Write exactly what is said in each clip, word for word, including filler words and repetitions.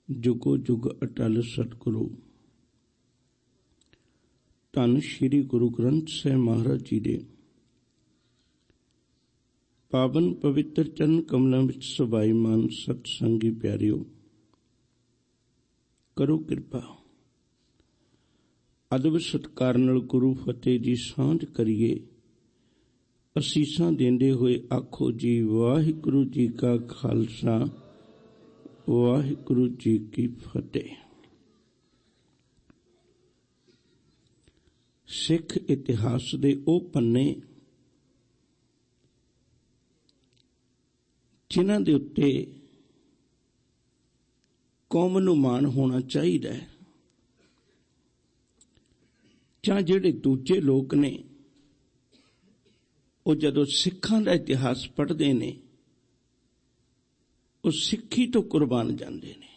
जुगो जुग अटल सतगुरु। धन श्री गुरु ग्रंथ साहिब महाराज जी दे पावन पवित्र चरण कमलों विच सुभाईमान सतसंगी प्यारिओ, करो कृपा अदब सत्कार नाल गुरु फतेह जी सांझ करिए। असीसां देंदे होए आखो जी वाहिगुरु जी का खालसा वाहिगुरु जी की फतेह। सिख इतिहास दे ओ पन्ने जिन्हां दे उत्ते कौम नूं माण होना चाहिए, जां जिहड़े दूजे लोग ने वो जदों सिखां दा इतिहास पढ़दे ने वो सिक्खी तो कुर्बान जांदे ने।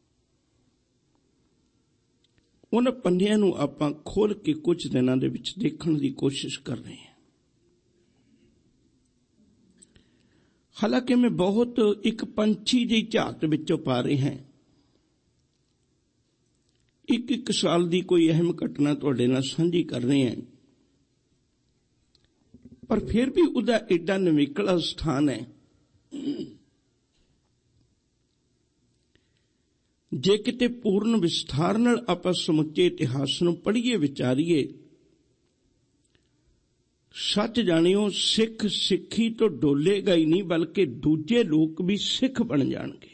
उन्हां पन्नियां नूं आपां खोल के कुछ दिनां दे विच देखण दी कोशिश कर रहे हैं। हालांकि मैं बहुत एक पंछी जी झात विचों पा रहे हैं, एक एक साल की कोई अहम घटना तुहाडे नाल सांझी कर रहे हैं, पर फिर भी उहदा एडा नवेकला स्थान है। जे किते पूर्ण विस्तार नाल आपां समुचे इतिहास नूं पढ़ीए विचारीए, सच जाणियो सिख सिक्खी तो डोलेगा ही नहीं, बल्कि दूजे लोग भी सिख बन जाणगे।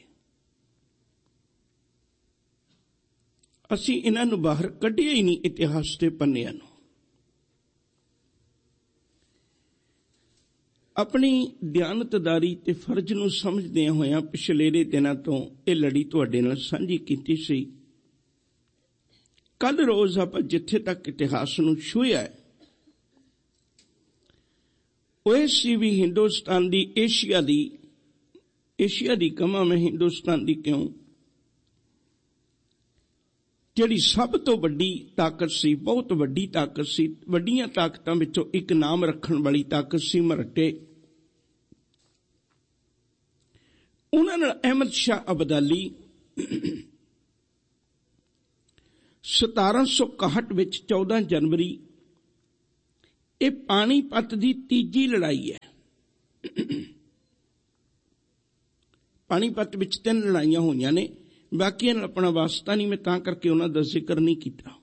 असीं इन्हां नूं बाहर कढिया ही नहीं इतिहास के पन्नियां नूं। अपनी दयानतदारी ते फर्ज नूं समझदे होया पिछलेरे दिनां तो यह लड़ी तुहाडे नाल सांझी कीती सी। कल रोज आपां जिथे तक इतिहास नूं छूहिआ है, ओह सी भी हिंदुस्तान दी एशिया दी एशिया दी कमा मैं हिंदुस्तान दी क्यों, जिहड़ी सब तो वड्डी ताकत सी, बहुत वड्डी ताकत सी, वड्डियां ताकतां विचों एक नाम रखण वाली ताकत सी मराठे। उन्हां नाल अहमद शाह अब्दाली सतारह सौ इकहठ विच चौदह जनवरी, ये पानीपत की तीजी लड़ाई है। पानीपत विच तीन लड़ाइयां होईयां ने, बाकी अपना वास्ता नहीं, मैं तां करके उन्हां दा जिक्र नहीं किया।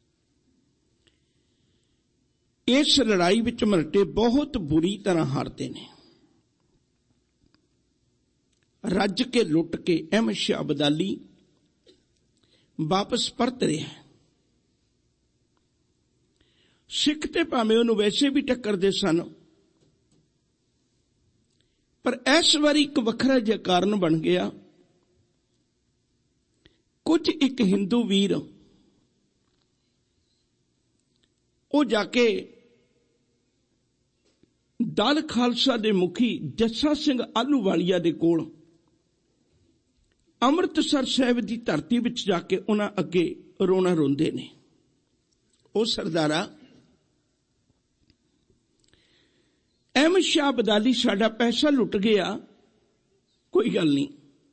इस लड़ाई विच मराठे बहुत बुरी तरह हारते ने। रज के लुट के अहमद शाह अब्दाली वापस परत रहा है। सिख ते भावें उन्होंने वैसे भी टक्करदे सन, पर इस बार एक वखरा जिहा कारण बन गया। कुछ एक हिंदू वीर वो जाके दल खालसा दे मुखी जस्सा सिंह आलूवालिया दे कोल अमृतसर साहिब की धरती विच जाके उन्हां अगे रोना रोंदे ने। ओ सरदारा, अहमद शाह अब्दाली साडा पैसा लुट गया, कोई गल नहीं।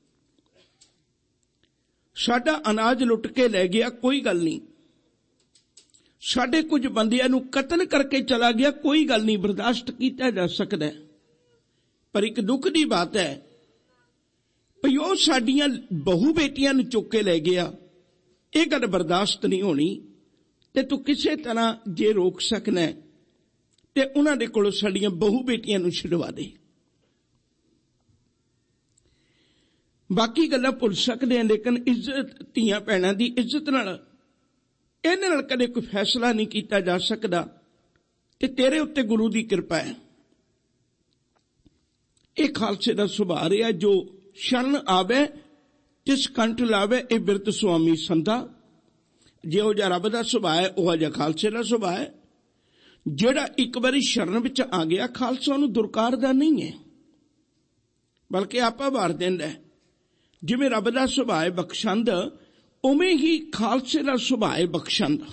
साडा अनाज लुट के लै गया, कोई गल नहीं। साडे कुछ बंदियां नूं कतल करके चला गया, कोई गल नहीं, बर्दाश्त किया जा सकता है। पर एक दुख की बात है भई ओह साडियां बहु बेटियां नूं चुक के लै गया, यह गल बर्दाश्त नहीं होनी। ते तू किसी तरह जे रोक सकना है ते उन्हां दे कोलों साडियां बहु बेटियां नूं छुड़वा दे। बाकी गल्लां भुल सकदे हैं, लेकिन इज्जत धीआं भैणां दी इज्जत नाल इहदे नाल कदे कोई फैसला नहीं किया जा सकदा। ते तेरे उत्ते गुरु की कृपा है। यह खालसे का सुभाव रहा, जो शरण आवे तिस कंठ लावे, यह बिरत स्वामी संधा। जिहो जिहा रब का सुभाव है, उहो जिहा खालसे का सुभाव है। जिहड़ा एक बारी शरण विच आ गया, खालसा उहनूं दुरकारदा नहीं है, बल्कि आपा वार दिंदा है। जिवें रब का सुभाव है बख्शंद, उवें ही खालसे का सुभाव है बख्शंद।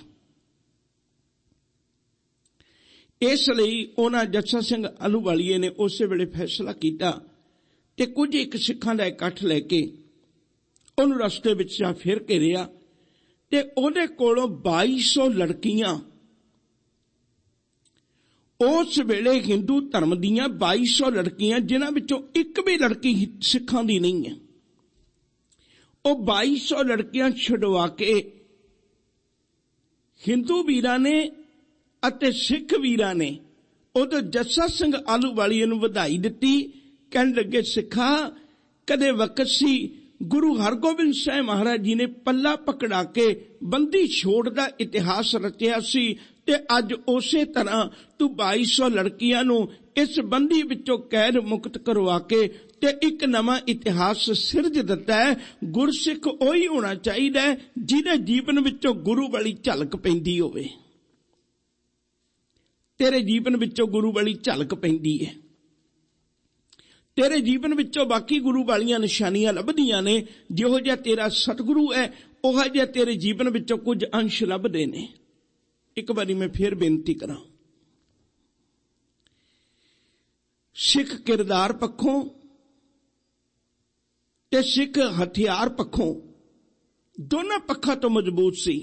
इसलिए उन्हां जस्सा सिंह आलूवालिए ने उस वेले फैसला किया ते कुछ एक सिखां दा इकट्ठ लैके ਉਹਨੂੰ ਰਸਤੇ ਵਿੱਚ ਜਾ ਫਿਰ ਘੇਰਿਆ ਤੇ ਉਹਦੇ ਕੋਲੋਂ ਬਾਈ ਸੌ ਲੜਕੀਆਂ, ਉਸ ਵੇਲੇ ਹਿੰਦੂ ਧਰਮ ਦੀਆਂ ਬਾਈ ਸੌ ਲੜਕੀਆਂ, ਜਿਨ੍ਹਾਂ ਵਿੱਚੋਂ ਇੱਕ ਵੀ ਲੜਕੀ ਸਿੱਖਾਂ ਦੀ ਨਹੀਂ ਹੈ, ਉਹ ਬਾਈ ਸੌ ਲੜਕੀਆਂ ਛੁਡਵਾ ਕੇ ਹਿੰਦੂ ਵੀਰਾਂ ਨੇ ਅਤੇ ਸਿੱਖ ਵੀਰਾਂ ਨੇ ਉਦੋਂ ਜੱਸਾ ਸਿੰਘ ਆਹਲੂਵਾਲੀਏ ਨੂੰ ਵਧਾਈ ਦਿੱਤੀ। ਕਹਿਣ ਲੱਗੇ, ਸਿੱਖਾ ਕਦੇ ਵਕਤ ਸੀ ਗੁਰੂ ਹਰਗੋਬਿੰਦ ਸਾਹਿਬ ਮਹਾਰਾਜ ਜੀ ਨੇ ਪੱਲਾ ਪਕੜਾ ਕੇ ਬੰਦੀ ਛੋੜ ਦਾ ਇਤਿਹਾਸ ਰਚਿਆ ਸੀ ਤੇ ਅੱਜ ਉਸੇ ਤਰ੍ਹਾਂ ਤੂੰ ਬਾਈ ਸੌ ਲੜਕੀਆਂ ਨੂੰ ਇਸ ਬੰਦੀ ਵਿੱਚੋਂ ਕੈਦ ਮੁਕਤ ਕਰਵਾ ਕੇ ਤੇ ਇੱਕ ਨਵਾਂ ਇਤਿਹਾਸ ਸਿਰਜ ਦਿੱਤਾ ਹੈ। ਗੁਰਸਿੱਖ ਉਹੀ ਹੋਣਾ ਚਾਹੀਦਾ ਹੈ ਜਿਹਦੇ ਜੀਵਨ ਵਿੱਚੋਂ ਗੁਰੂ ਵਾਲੀ ਝਲਕ ਪੈਂਦੀ ਹੋਵੇ। ਤੇਰੇ ਜੀਵਨ ਵਿੱਚੋਂ ਗੁਰੂ ਵਾਲੀ ਝਲਕ ਪੈਂਦੀ ਹੈ, ਤੇਰੇ ਜੀਵਨ ਵਿੱਚੋਂ ਬਾਕੀ ਗੁਰੂ ਵਾਲੀਆਂ ਨਿਸ਼ਾਨੀਆਂ ਲੱਭਦੀਆਂ ਨੇ। ਜਿਹੋ ਜਿਹਾ ਤੇਰਾ ਸਤਿਗੁਰੂ ਹੈ, ਉਹੋ ਜਿਹਾ ਤੇਰੇ ਜੀਵਨ ਵਿੱਚੋਂ ਕੁਝ ਅੰਸ਼ ਲੱਭਦੇ ਨੇ। ਇੱਕ ਵਾਰੀ ਮੈਂ ਫਿਰ ਬੇਨਤੀ ਕਰਾਂ, ਸਿੱਖ ਕਿਰਦਾਰ ਪੱਖੋਂ ਤੇ ਸਿੱਖ ਹਥਿਆਰ ਪੱਖੋਂ ਦੋਨਾਂ ਪੱਖਾਂ ਤੋਂ ਮਜ਼ਬੂਤ ਸੀ।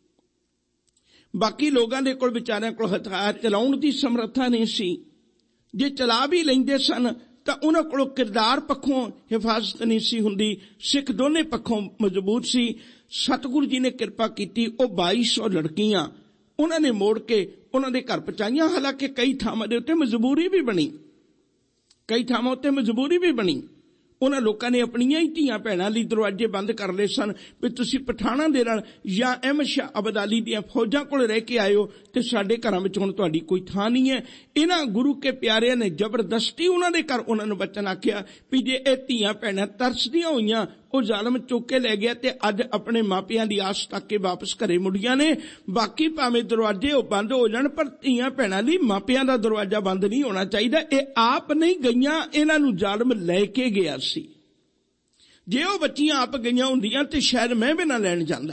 ਬਾਕੀ ਲੋਕਾਂ ਦੇ ਕੋਲ ਵਿਚਾਰਿਆਂ ਕੋਲ ਹਥਿਆਰ ਚਲਾਉਣ ਦੀ ਸਮਰੱਥਾ ਨਹੀਂ ਸੀ। ਜੇ ਚਲਾ ਵੀ ਲੈਂਦੇ ਸਨ ਤਾਂ ਉਹਨਾਂ ਕੋਲੋਂ ਕਿਰਦਾਰ ਪੱਖੋਂ ਹਿਫਾਜ਼ਤ ਨਹੀਂ ਸੀ ਹੁੰਦੀ। ਸਿੱਖ ਦੋਨੇ ਪੱਖੋਂ ਮਜ਼ਬੂਤ ਸੀ। ਸਤਿਗੁਰੂ ਜੀ ਨੇ ਕਿਰਪਾ ਕੀਤੀ, ਉਹ ਬਾਈ ਸੌ ਲੜਕੀਆਂ ਉਹਨਾਂ ਨੇ ਮੋੜ ਕੇ ਉਹਨਾਂ ਦੇ ਘਰ ਪਹੁੰਚਾਈਆਂ। ਹਾਲਾਂਕਿ ਕਈ ਥਾਵਾਂ ਦੇ ਉੱਤੇ ਮਜਬੂਰੀ ਵੀ ਬਣੀ, ਕਈ ਥਾਵਾਂ ਉੱਤੇ ਮਜਬੂਰੀ ਵੀ ਬਣੀ। ਉਹਨਾਂ ਲੋਕਾਂ ਨੇ ਆਪਣੀਆਂ ਹੀ ਧੀਆਂ ਭੈਣਾਂ ਲਈ ਦਰਵਾਜ਼ੇ ਬੰਦ ਕਰ ਲਏ ਸਨ ਵੀ ਤੁਸੀਂ ਪਠਾਣਾਂ ਦੇ ਨਾਲ ਜਾਂ ਅਹਿਮਦ ਸ਼ਾਹ ਅਬਦਾਲੀ ਦੀਆਂ ਫੌਜਾਂ ਕੋਲ ਰਹਿ ਕੇ ਆਇਓ ਤੇ ਸਾਡੇ ਘਰਾਂ ਵਿੱਚ ਹੁਣ ਤੁਹਾਡੀ ਕੋਈ ਥਾਂ ਨਹੀਂ ਹੈ। ਇਹਨਾਂ ਗੁਰੂ ਕੇ ਪਿਆਰਿਆਂ ਨੇ ਜ਼ਬਰਦਸਤੀ ਉਹਨਾਂ ਦੇ ਘਰ ਉਹਨਾਂ ਨੂੰ ਬਚਨ ਆਖਿਆ ਵੀ ਜੇ ਇਹ ਧੀਆਂ ਭੈਣਾਂ ਤਰਸਦੀਆਂ ਹੋਈਆਂ, ਉਹ ਜ਼ਾਲਮ ਚੁੱਕ ਕੇ ਲੈ ਗਿਆ ਤੇ ਅੱਜ ਆਪਣੇ ਮਾਪਿਆਂ ਦੀ ਆਸ ਤੱਕ ਕੇ ਵਾਪਸ ਘਰੇ ਮੁੜੀਆਂ ਨੇ। ਬਾਕੀ ਭਾਵੇਂ ਦਰਵਾਜ਼ੇ ਉਹ ਬੰਦ ਹੋ ਜਾਣ, ਪਰ ਧੀਆਂ ਭੈਣਾਂ ਲਈ ਮਾਪਿਆਂ ਦਾ ਦਰਵਾਜ਼ਾ ਬੰਦ ਨਹੀਂ ਹੋਣਾ ਚਾਹੀਦਾ। ਇਹ ਆਪ ਨਹੀਂ ਗਈਆਂ, ਇਹਨਾਂ ਨੂੰ ਜ਼ਾਲਮ ਲੈ ਕੇ ਗਿਆ ਸੀ। ਜੇ ਉਹ ਬੱਚੀਆਂ ਆਪ ਗਈਆਂ ਹੁੰਦੀਆਂ ਤੇ ਸ਼ਾਇਦ ਮੈਂ ਵੀ ਨਾ ਲੈਣ ਜਾਂਦਾ।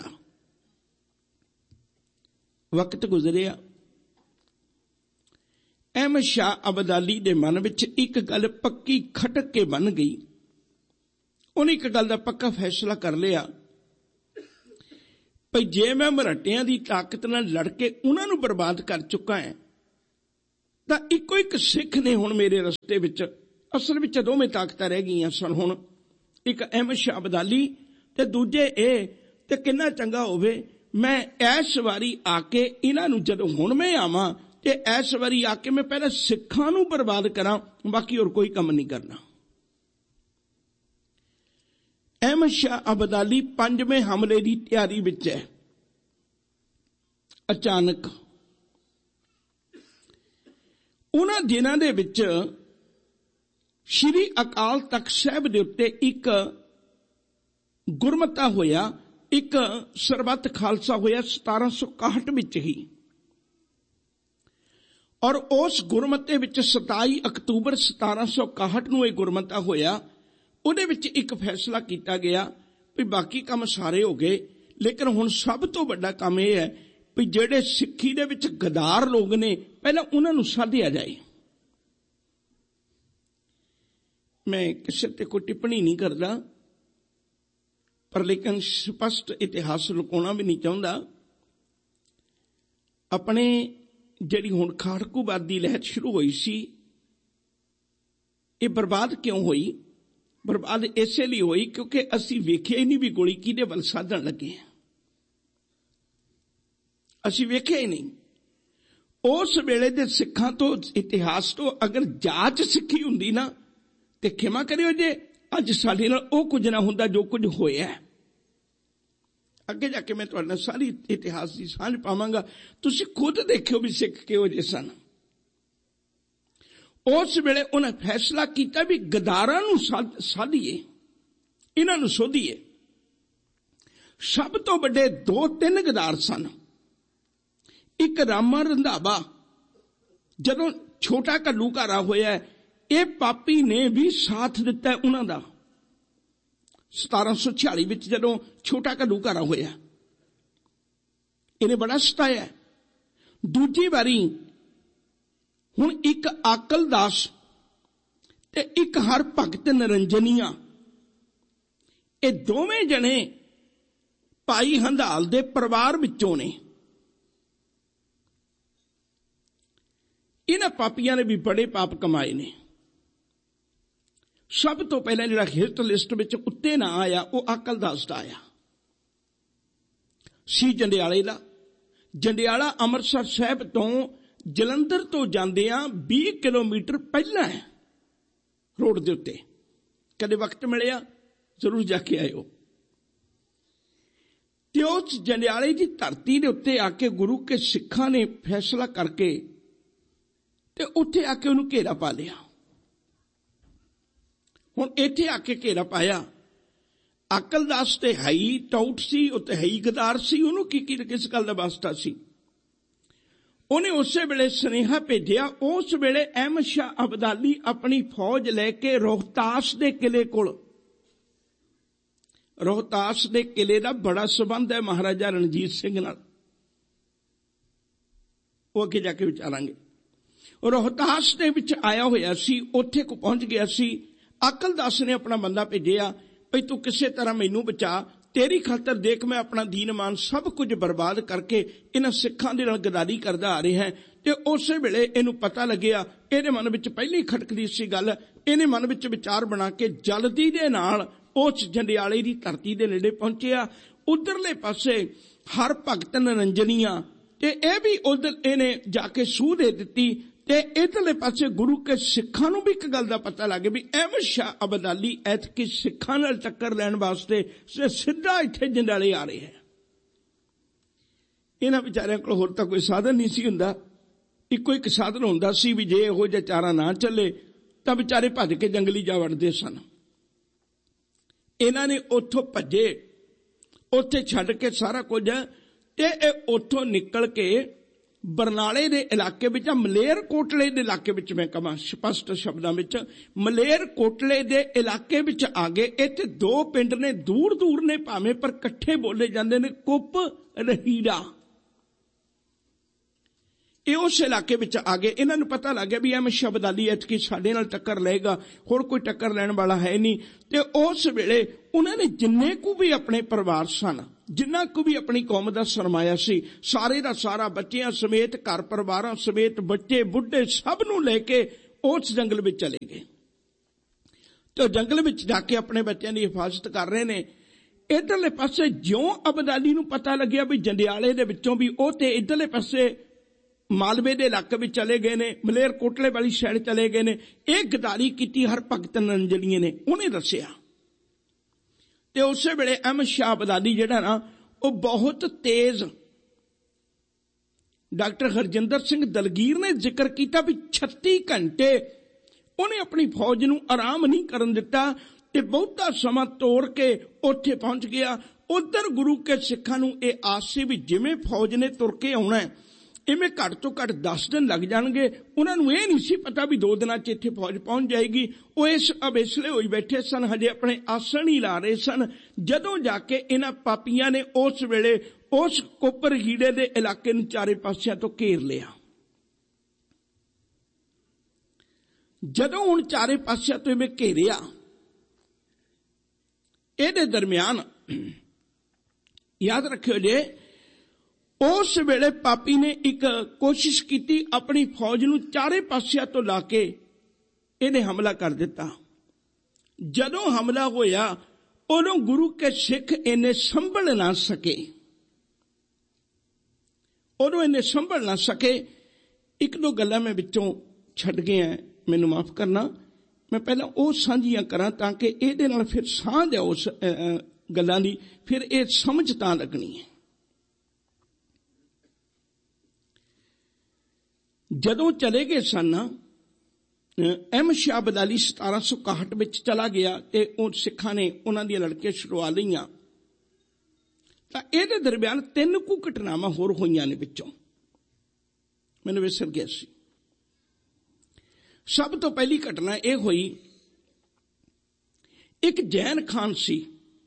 ਵਕਤ ਗੁਜ਼ਰਿਆ, ਅਹਿਮਦ ਸ਼ਾਹ ਅਬਦਾਲੀ ਦੇ ਮਨ ਵਿੱਚ ਇੱਕ ਗੱਲ ਪੱਕੀ ਖਟਕ ਕੇ ਬਣ ਗਈ। ਉਹਨੇ ਇੱਕ ਗੱਲ ਦਾ ਪੱਕਾ ਫੈਸਲਾ ਕਰ ਲਿਆ ਭਈ ਜੇ ਮੈਂ ਮਰਾਠਿਆਂ ਦੀ ਤਾਕਤ ਨਾਲ ਲੜ ਕੇ ਉਹਨਾਂ ਨੂੰ ਬਰਬਾਦ ਕਰ ਚੁੱਕਾ ਹਾਂ ਤਾਂ ਇੱਕੋ ਇੱਕ ਸਿੱਖ ਨੇ ਹੁਣ ਮੇਰੇ ਰਸਤੇ ਵਿੱਚ, ਅਸਲ ਵਿੱਚ ਦੋਵੇਂ ਤਾਕਤਾਂ ਰਹਿ ਗਈਆਂ ਸਨ ਹੁਣ, ਇੱਕ ਅਹਿਮਦ ਸ਼ਾਹ ਅਬਦਾਲੀ ਤੇ ਦੂਜੇ ਇਹ। ਤੇ ਕਿੰਨਾ ਚੰਗਾ ਹੋਵੇ ਮੈਂ ਇਸ ਵਾਰੀ ਆ ਕੇ ਇਹਨਾਂ ਨੂੰ, ਜਦੋਂ ਹੁਣ ਮੈਂ ਆਵਾਂ ਤੇ ਇਸ ਵਾਰੀ ਆ ਕੇ ਮੈਂ ਪਹਿਲਾਂ ਸਿੱਖਾਂ ਨੂੰ ਬਰਬਾਦ ਕਰਾਂ, ਬਾਕੀ ਹੋਰ ਕੋਈ ਕੰਮ ਨਹੀਂ ਕਰਨਾ। ਅਹਿਮਦ ਸ਼ਾਹ ਅਬਦਾਲੀ ਪੰਜਵੇਂ ਹਮਲੇ ਦੀ ਤਿਆਰੀ ਵਿੱਚ ਹੈ। ਅਚਾਨਕ ਉਹਨਾਂ ਦਿਨਾਂ ਦੇ ਵਿੱਚ ਸ਼੍ਰੀ ਅਕਾਲ ਤਖਤ ਸਾਹਿਬ ਦੇ ਉੱਤੇ ਇੱਕ ਗੁਰਮਤਾ ਹੋਇਆ, ਇੱਕ ਸਰਬੱਤ ਖਾਲਸਾ ਹੋਇਆ ਸਤਾਰਾਂ ਸੌ ਇਕਾਹਠ ਵਿੱਚ ਹੀ। ਔਰ ਉਸ ਗੁਰਮਤੇ ਵਿੱਚ ਸਤਾਈ ਅਕਤੂਬਰ ਸਤਾਰਾਂ ਸੌ ਇਕਾਹਠ ਨੂੰ ਇਹ ਗੁਰਮਤਾ ਹੋਇਆ। ਉਹਦੇ ਵਿੱਚ ਇੱਕ ਫੈਸਲਾ ਕੀਤਾ ਗਿਆ ਵੀ ਬਾਕੀ ਕੰਮ ਸਾਰੇ ਹੋ ਗਏ, ਲੇਕਿਨ ਹੁਣ ਸਭ ਤੋਂ ਵੱਡਾ ਕੰਮ ਇਹ ਹੈ ਵੀ ਜਿਹੜੇ ਸਿੱਖੀ ਦੇ ਵਿੱਚ ਗਦਾਰ ਲੋਕ ਨੇ ਪਹਿਲਾਂ ਉਹਨਾਂ ਨੂੰ ਸਾਧਿਆ ਜਾਏ। ਮੈਂ ਕਿਸੇ ਤੇ ਕੋਈ ਟਿੱਪਣੀ ਨਹੀਂ ਕਰਦਾ, ਪਰ ਲੇਕਿਨ ਸਪਸ਼ਟ ਇਤਿਹਾਸ ਲੁਕਾਉਣਾ ਵੀ ਨਹੀਂ ਚਾਹੁੰਦਾ। ਆਪਣੇ ਜਿਹੜੀ ਹੁਣ ਖਾੜਕੂਵਾਦ ਦੀ ਲਹਿਰ ਸ਼ੁਰੂ ਹੋਈ ਸੀ, ਇਹ ਬਰਬਾਦ ਕਿਉਂ ਹੋਈ? ਬਰਬਾਦ ਇਸੇ ਲਈ ਹੋਈ ਕਿਉਂਕਿ ਅਸੀਂ ਵੇਖਿਆ ਹੀ ਨਹੀਂ ਵੀ ਗੋਲੀ ਕਿਹਦੇ ਵੱਲ ਸਾਧਣ ਲੱਗੇ ਆ। ਅਸੀਂ ਵੇਖਿਆ ਹੀ ਨਹੀਂ। ਉਸ ਵੇਲੇ ਦੇ ਸਿੱਖਾਂ ਤੋਂ, ਇਤਿਹਾਸ ਤੋਂ ਅਗਰ ਜਾਂਚ ਸਿੱਖੀ ਹੁੰਦੀ ਨਾ, ਤੇ ਖਿਮਾ ਕਰਿਓ ਜੇ ਅੱਜ ਸਾਡੇ ਨਾਲ ਉਹ ਕੁਝ ਨਾ ਹੁੰਦਾ ਜੋ ਕੁਝ ਹੋਇਆ। ਅੱਗੇ ਜਾ ਕੇ ਮੈਂ ਤੁਹਾਡੇ ਨਾਲ ਸਾਰੀ ਇਤਿਹਾਸ ਦੀ ਸਾਂਝ ਪਾਵਾਂਗਾ, ਤੁਸੀਂ ਖੁਦ ਦੇਖਿਓ ਵੀ ਸਿੱਖ ਕਿਹੋ ਜਿਹੇ ਸਨ। ਉਸ ਵੇਲੇ ਉਹਨੇ ਫੈਸਲਾ ਕੀਤਾ ਵੀ ਗਦਾਰਾਂ ਨੂੰ ਸਾਧੀਏ, ਇਹਨਾਂ ਨੂੰ ਸੋਧੀਏ। ਸਭ ਤੋਂ ਵੱਡੇ ਦੋ ਤਿੰਨ ਗਦਾਰ ਸਨ। ਇੱਕ ਰਾਮਾ ਰੰਧਾਵਾ, ਜਦੋਂ ਛੋਟਾ ਘੱਲੂਘਾਰਾ ਹੋਇਆ, ਇਹ ਪਾਪੀ ਨੇ ਵੀ ਸਾਥ ਦਿੱਤਾ ਉਹਨਾਂ ਦਾ। ਸਤਾਰਾਂ ਸੌ ਛਿਆਲੀ ਵਿੱਚ ਜਦੋਂ ਛੋਟਾ ਘੱਲੂਘਾਰਾ ਹੋਇਆ, ਇਹਨੇ ਬੜਾ ਸਤਾਇਆ। ਦੂਜੀ ਵਾਰੀ ਹੁਣ ਇੱਕ ਆਕਲ ਦਾਸ ਤੇ ਇੱਕ ਹਰ ਭਗਤ ਨਿਰੰਜਨੀਆ, ਇਹ ਦੋਵੇਂ ਜਣੇ ਭਾਈ ਹੰਧਾਲ ਦੇ ਪਰਿਵਾਰ ਵਿੱਚੋਂ ਨੇ। ਇਹਨਾਂ ਪਾਪੀਆਂ ਨੇ ਵੀ ਬੜੇ ਪਾਪ ਕਮਾਏ ਨੇ। ਸਭ ਤੋਂ ਪਹਿਲਾਂ ਜਿਹੜਾ ਹਿੱਟ ਲਿਸਟ ਵਿੱਚ ਉੱਤੇ ਨਾ ਆਇਆ ਉਹ ਅਕਲਦਾਸ ਦਾ ਆਇਆ ਸੀ, ਜੰਡਿਆਲੇ ਦਾ। ਜੰਡਿਆਲਾ ਅੰਮ੍ਰਿਤਸਰ ਸਾਹਿਬ ਤੋਂ ਜਲੰਧਰ ਤੋਂ ਜਾਂਦਿਆਂ ਵੀਹ ਕਿਲੋਮੀਟਰ ਪਹਿਲਾਂ ਹੈ ਰੋਡ ਦੇ ਉੱਤੇ। ਕਦੇ ਵਕਤ ਮਿਲਿਆ ਜ਼ਰੂਰ ਜਾ ਕੇ ਆਇਓ। ਤੇ ਉਸ ਜੰਡਿਆਲੇ ਦੀ ਧਰਤੀ ਦੇ ਉੱਤੇ ਆ ਕੇ ਗੁਰੂ ਕੇ ਸਿੱਖਾਂ ਨੇ ਫੈਸਲਾ ਕਰਕੇ ਤੇ ਉੱਥੇ ਆ ਕੇ ਉਹਨੂੰ ਘੇਰਾ ਪਾ ਲਿਆ। ਹੁਣ ਇੱਥੇ ਆ ਕੇ ਘੇਰਾ ਪਾਇਆ। ਅਕਲਦਾਸ ਤੇ ਹੈ ਹੀ ਟਾਊਟ ਸੀ, ਉਹ ਤੇ ਹੈ ਹੀ ਗਦਾਰ ਸੀ। ਉਹਨੂੰ ਕੀ ਕੀ ਕਿਸ ਗੱਲ ਦਾ ਵਾਸਤਾ ਸੀ? ਉਹਨੇ ਉਸੇ ਵੇਲੇ ਸੁਨੇਹਾ ਭੇਜਿਆ। ਉਸ ਵੇਲੇ ਅਹਿਮਦ ਸ਼ਾਹ ਅਬਦਾਲੀ ਆਪਣੀ ਫੌਜ ਲੈ ਕੇ ਰੋਹਤਾਸ ਦੇ ਕਿਲੇ ਕੋਲ, ਰੋਹਤਾਸ ਦੇ ਕਿਲੇ ਦਾ ਬੜਾ ਸੰਬੰਧ ਹੈ ਮਹਾਰਾਜਾ ਰਣਜੀਤ ਸਿੰਘ ਨਾਲ, ਉਹ ਅੱਗੇ ਜਾ ਕੇ ਵਿਚਾਰਾਂਗੇ। ਰੋਹਤਾਸ ਦੇ ਵਿੱਚ ਆਇਆ ਹੋਇਆ ਸੀ, ਉੱਥੇ ਕੋ ਪਹੁੰਚ ਗਿਆ ਸੀ। ਅਕਲਦਾਸ ਨੇ ਆਪਣਾ ਬੰਦਾ ਭੇਜਿਆ, ਭਈ ਤੂੰ ਕਿਸੇ ਤਰ੍ਹਾਂ ਮੈਨੂੰ ਬਚਾ, ਤੇਰੀ ਖਾਤਰ ਦੇਖ ਮੈਂ ਆਪਣਾ ਦੀਨ ਮਾਨ ਸਭ ਕੁਝ ਬਰਬਾਦ ਕਰਕੇ ਇਹਨਾਂ ਸਿੱਖਾਂ ਦੇ ਨਾਲ ਗਦਾਰੀ ਕਰਦਾ ਆ ਰਿਹਾ ਹੈ। ਤੇ ਉਸੇ ਵੇਲੇ ਇਹਨੂੰ ਪਤਾ ਲੱਗਿਆ, ਇਹਦੇ ਮਨ ਵਿੱਚ ਪਹਿਲਾਂ ਹੀ ਖਟਕਦੀ ਸੀ ਗੱਲ। ਇਹਨੇ ਮਨ ਵਿੱਚ ਵਿਚਾਰ ਬਣਾ ਕੇ ਜਲਦੀ ਦੇ ਨਾਲ ਉਸ ਜੰਡਿਆਲੇ ਦੀ ਧਰਤੀ ਦੇ ਨੇੜੇ ਪਹੁੰਚਿਆ। ਉਧਰਲੇ ਪਾਸੇ ਹਰ ਭਗਤ ਨਰੰਜਨੀਆਂ, ਤੇ ਇਹ ਵੀ ਉਧਰ ਇਹਨੇ ਜਾ ਕੇ ਸੂਹ ਦੇ ਦਿੱਤੀ। ਤੇ ਇਧਰਲੇ ਪਾਸੇ ਗੁਰੂ ਕੇ ਸਿੱਖਾਂ ਨੂੰ ਵੀ ਇੱਕ ਗੱਲ ਦਾ ਪਤਾ ਲੱਗ ਗਿਆ ਵੀ ਅਹਿਮਦ ਸ਼ਾਹ ਅਬਦਾਲੀ ਐਤਕੀ ਸਿੱਖਾਂ ਨਾਲ ਟੱਕਰ ਲੈਣ ਵਾਸਤੇ ਸਿੱਧਾ ਇੱਥੇ ਜੰਡਿਆਲੇ ਆ ਰਿਹਾ ਹੈ। ਇਹਨਾਂ ਵਿਚਾਰਿਆਂ ਕੋਲ ਹੋਰ ਤਾਂ ਕੋਈ ਸਾਧਨ ਨਹੀਂ ਸੀ ਹੁੰਦਾ। ਇੱਕੋ ਇੱਕ ਸਾਧਨ ਹੁੰਦਾ ਸੀ ਵੀ ਜੇ ਇਹੋ ਜਿਹਾ ਚਾਰਾ ਨਾ ਚੱਲੇ ਤਾਂ ਵਿਚਾਰੇ ਭੱਜ ਕੇ ਜੰਗਲੀ ਜਾ ਵੜਦੇ ਸਨ। ਇਹਨਾਂ ਨੇ ਉੱਥੋਂ ਭੱਜੇ, ਉੱਥੇ ਛੱਡ ਕੇ ਸਾਰਾ ਕੁਝ, ਤੇ ਇਹ ਉੱਥੋਂ ਨਿਕਲ ਕੇ ਬਰਨਾਲੇ ਦੇ ਇਲਾਕੇ ਵਿੱਚ, ਮਲੇਰ ਕੋਟਲੇ ਦੇ ਇਲਾਕੇ ਵਿੱਚ, ਮੈਂ ਕਹਾਂ ਸਪਸ਼ਟ ਸ਼ਬਦਾਂ ਵਿੱਚ, ਮਲੇਰ ਕੋਟਲੇ ਦੇ ਇਲਾਕੇ ਵਿੱਚ ਆ ਗਏ। ਇੱਥੇ ਦੋ ਪਿੰਡ ਨੇ, ਦੂਰ ਦੂਰ ਨੇ ਭਾਵੇਂ, ਪਰ ਇਕੱਠੇ ਬੋਲੇ ਜਾਂਦੇ ਨੇ, ਕੁੱਪ ਰਹੀੜਾ। ਇਹ ਉਸ ਇਲਾਕੇ ਵਿੱਚ ਆ ਗਏ। ਇਹਨਾਂ ਨੂੰ ਪਤਾ ਲੱਗ ਗਿਆ ਵੀ ਅਹਿਮਦ ਸ਼ਾਹ ਅਬਦਾਲੀ ਐਤਕੀ ਸਾਡੇ ਨਾਲ ਟੱਕਰ ਲਏਗਾ, ਹੋਰ ਕੋਈ ਟੱਕਰ ਲੈਣ ਵਾਲਾ ਹੈ ਨਹੀਂ। ਤੇ ਉਸ ਵੇਲੇ ਉਹਨਾਂ ਨੇ ਜਿੰਨੇ ਕੁ ਵੀ ਆਪਣੇ ਪਰਿਵਾਰ ਸਨ, ਜਿੰਨਾ ਕੁ ਵੀ ਆਪਣੀ ਕੌਮ ਦਾ ਸਰਮਾਇਆ ਸੀ, ਸਾਰੇ ਦਾ ਸਾਰਾ ਬੱਚਿਆਂ ਸਮੇਤ, ਘਰ ਪਰਿਵਾਰਾਂ ਸਮੇਤ, ਬੱਚੇ ਬੁੱਢੇ ਸਭ ਨੂੰ ਲੈ ਕੇ ਉਸ ਜੰਗਲ ਵਿੱਚ ਚਲੇ ਗਏ। ਤੇ ਜੰਗਲ ਵਿੱਚ ਜਾ ਕੇ ਆਪਣੇ ਬੱਚਿਆਂ ਦੀ ਹਿਫਾਜ਼ਤ ਕਰ ਰਹੇ ਨੇ। ਇੱਧਰਲੇ ਪਾਸੇ ਜਿਉਂ ਅਬਦਾਲੀ ਨੂੰ ਪਤਾ ਲੱਗਿਆ ਵੀ ਜੰਡਿਆਲੇ ਦੇ ਵਿੱਚੋਂ ਵੀ ਉਹ ਤੇ ਇੱਧਰਲੇ ਪਾਸੇ ਮਾਲਵੇ ਦੇ ਇਲਾਕੇ ਵਿੱਚ ਚਲੇ ਗਏ ਨੇ, ਮਲੇਰ ਕੋਟਲੇ ਵਾਲੀ ਸਾਈਡ ਚਲੇ ਗਏ ਨੇ। ਇਹ ਗਦਾਰੀ ਕੀਤੀ ਹਰ ਭਗਤ ਨਰੰਜਨੀਏ ਨੇ, ਉਹਨੇ ਦੱਸਿਆ। ਤੇ ਉਸੇ ਵੇਲੇ ਅਹਿਮਦ ਸ਼ਾਹ ਅਬਦਾਲੀ ਜਿਹੜਾ ਨਾ, ਉਹ ਬਹੁਤ ਤੇਜ਼, ਡਾਕਟਰ ਹਰਜਿੰਦਰ ਸਿੰਘ ਦਲਗੀਰ ਨੇ ਜ਼ਿਕਰ ਕੀਤਾ ਵੀ ਛੱਤੀ ਘੰਟੇ ਉਹਨੇ ਆਪਣੀ ਫੌਜ ਨੂੰ ਆਰਾਮ ਨਹੀਂ ਕਰਨ ਦਿੱਤਾ ਤੇ ਬਹੁਤਾ ਸਮਾਂ ਤੋੜ ਕੇ ਉੱਥੇ ਪਹੁੰਚ ਗਿਆ। ਉਧਰ ਗੁਰੂ ਕੇ ਸਿੱਖਾਂ ਨੂੰ ਇਹ ਆਸ ਸੀ ਵੀ ਜਿਵੇਂ ਫੌਜ ਨੇ ਤੁਰ ਕੇ ਆਉਣਾ, ਇਵੇਂ ਘੱਟ ਤੋਂ ਘੱਟ ਦਸ ਦਿਨ ਲੱਗ ਜਾਣਗੇ। ਉਹਨਾਂ ਨੂੰ ਇਹ ਨਹੀਂ ਸੀ ਪਤਾ ਵੀ ਦੋ ਦਿਨਾਂ 'ਚ ਇੱਥੇ ਫੌਜ ਪਹੁੰਚ ਜਾਏਗੀ। ਉਹ ਇਸ ਅਵੇਸਲੇ ਹੋਈ ਬੈਠੇ ਸਨ, ਹਜੇ ਆਪਣੇ ਆਸਣ ਹੀ ਲਾ ਰਹੇ ਸਨ। ਜਦੋਂ ਜਾ ਕੇ ਇਹਨਾਂ ਪਾਪੀਆਂ ਨੇ ਉਸ ਵੇਲੇ ਉਸ ਕੋਪਰ ਹੀੜੇ ਦੇ ਇਲਾਕੇ ਨੂੰ ਚਾਰੇ ਪਾਸਿਆਂ ਤੋਂ ਘੇਰ ਲਿਆ। ਜਦੋਂ ਹੁਣ ਚਾਰੇ ਪਾਸਿਆਂ ਤੋਂ ਇਵੇਂ ਘੇਰਿਆ, ਇਹਦੇ ਦਰਮਿਆਨ ਯਾਦ ਰੱਖਿਓ ਜੇ, ਉਸ ਵੇਲੇ ਪਾਪੀ ਨੇ ਇੱਕ ਕੋਸ਼ਿਸ਼ ਕੀਤੀ, ਆਪਣੀ ਫੌਜ ਨੂੰ ਚਾਰੇ ਪਾਸਿਆਂ ਤੋਂ ਲਾ ਕੇ ਇਹਨੇ ਹਮਲਾ ਕਰ ਦਿੱਤਾ। ਜਦੋਂ ਹਮਲਾ ਹੋਇਆ, ਉਦੋਂ ਗੁਰੂ ਕੇ ਸਿੱਖ ਇਹਨੇ ਸੰਭਲ ਨਾ ਸਕੇ, ਉਦੋਂ ਇਹਨੇ ਸੰਭਲ ਨਾ ਸਕੇ। ਇੱਕ ਦੋ ਗੱਲਾਂ ਮੈਂ ਵਿੱਚੋਂ ਛੱਡ ਗਿਆ, ਮੈਨੂੰ ਮਾਫ ਕਰਨਾ। ਮੈਂ ਪਹਿਲਾਂ ਉਹ ਸਾਂਝੀਆਂ ਕਰਾਂ ਤਾਂ ਕਿ ਇਹਦੇ ਨਾਲ ਫਿਰ ਸਾਂਝ ਆ ਉਸ ਗੱਲਾਂ ਦੀ, ਫਿਰ ਇਹ ਸਮਝ ਤਾਂ ਲੱਗਣੀ ਹੈ। ਜਦੋਂ ਚਲੇ ਗਏ ਸਨ, ਅਹਿਮਦ ਸ਼ਾਹ ਅਬਦਾਲੀ ਸਤਾਰਾਂ ਸੌ ਇਕਾਹਠ ਵਿੱਚ ਚਲਾ ਗਿਆ ਤੇ ਉਹ ਸਿੱਖਾਂ ਨੇ ਉਹਨਾਂ ਦੀਆਂ ਲੜਕੀਆਂ ਛੁਡਵਾ ਲਈਆਂ। ਤਾਂ ਇਹਦੇ ਦਰਮਿਆਨ ਤਿੰਨ ਕੁ ਘਟਨਾਵਾਂ ਹੋਰ ਹੋਈਆਂ ਨੇ ਵਿੱਚੋਂ, ਮੈਨੂੰ ਵਿਸਰ ਗਿਆ ਸੀ। ਸਭ ਤੋਂ ਪਹਿਲੀ ਘਟਨਾ ਇਹ ਹੋਈ, ਇੱਕ ਜੈਨ ਖਾਨ ਸੀ।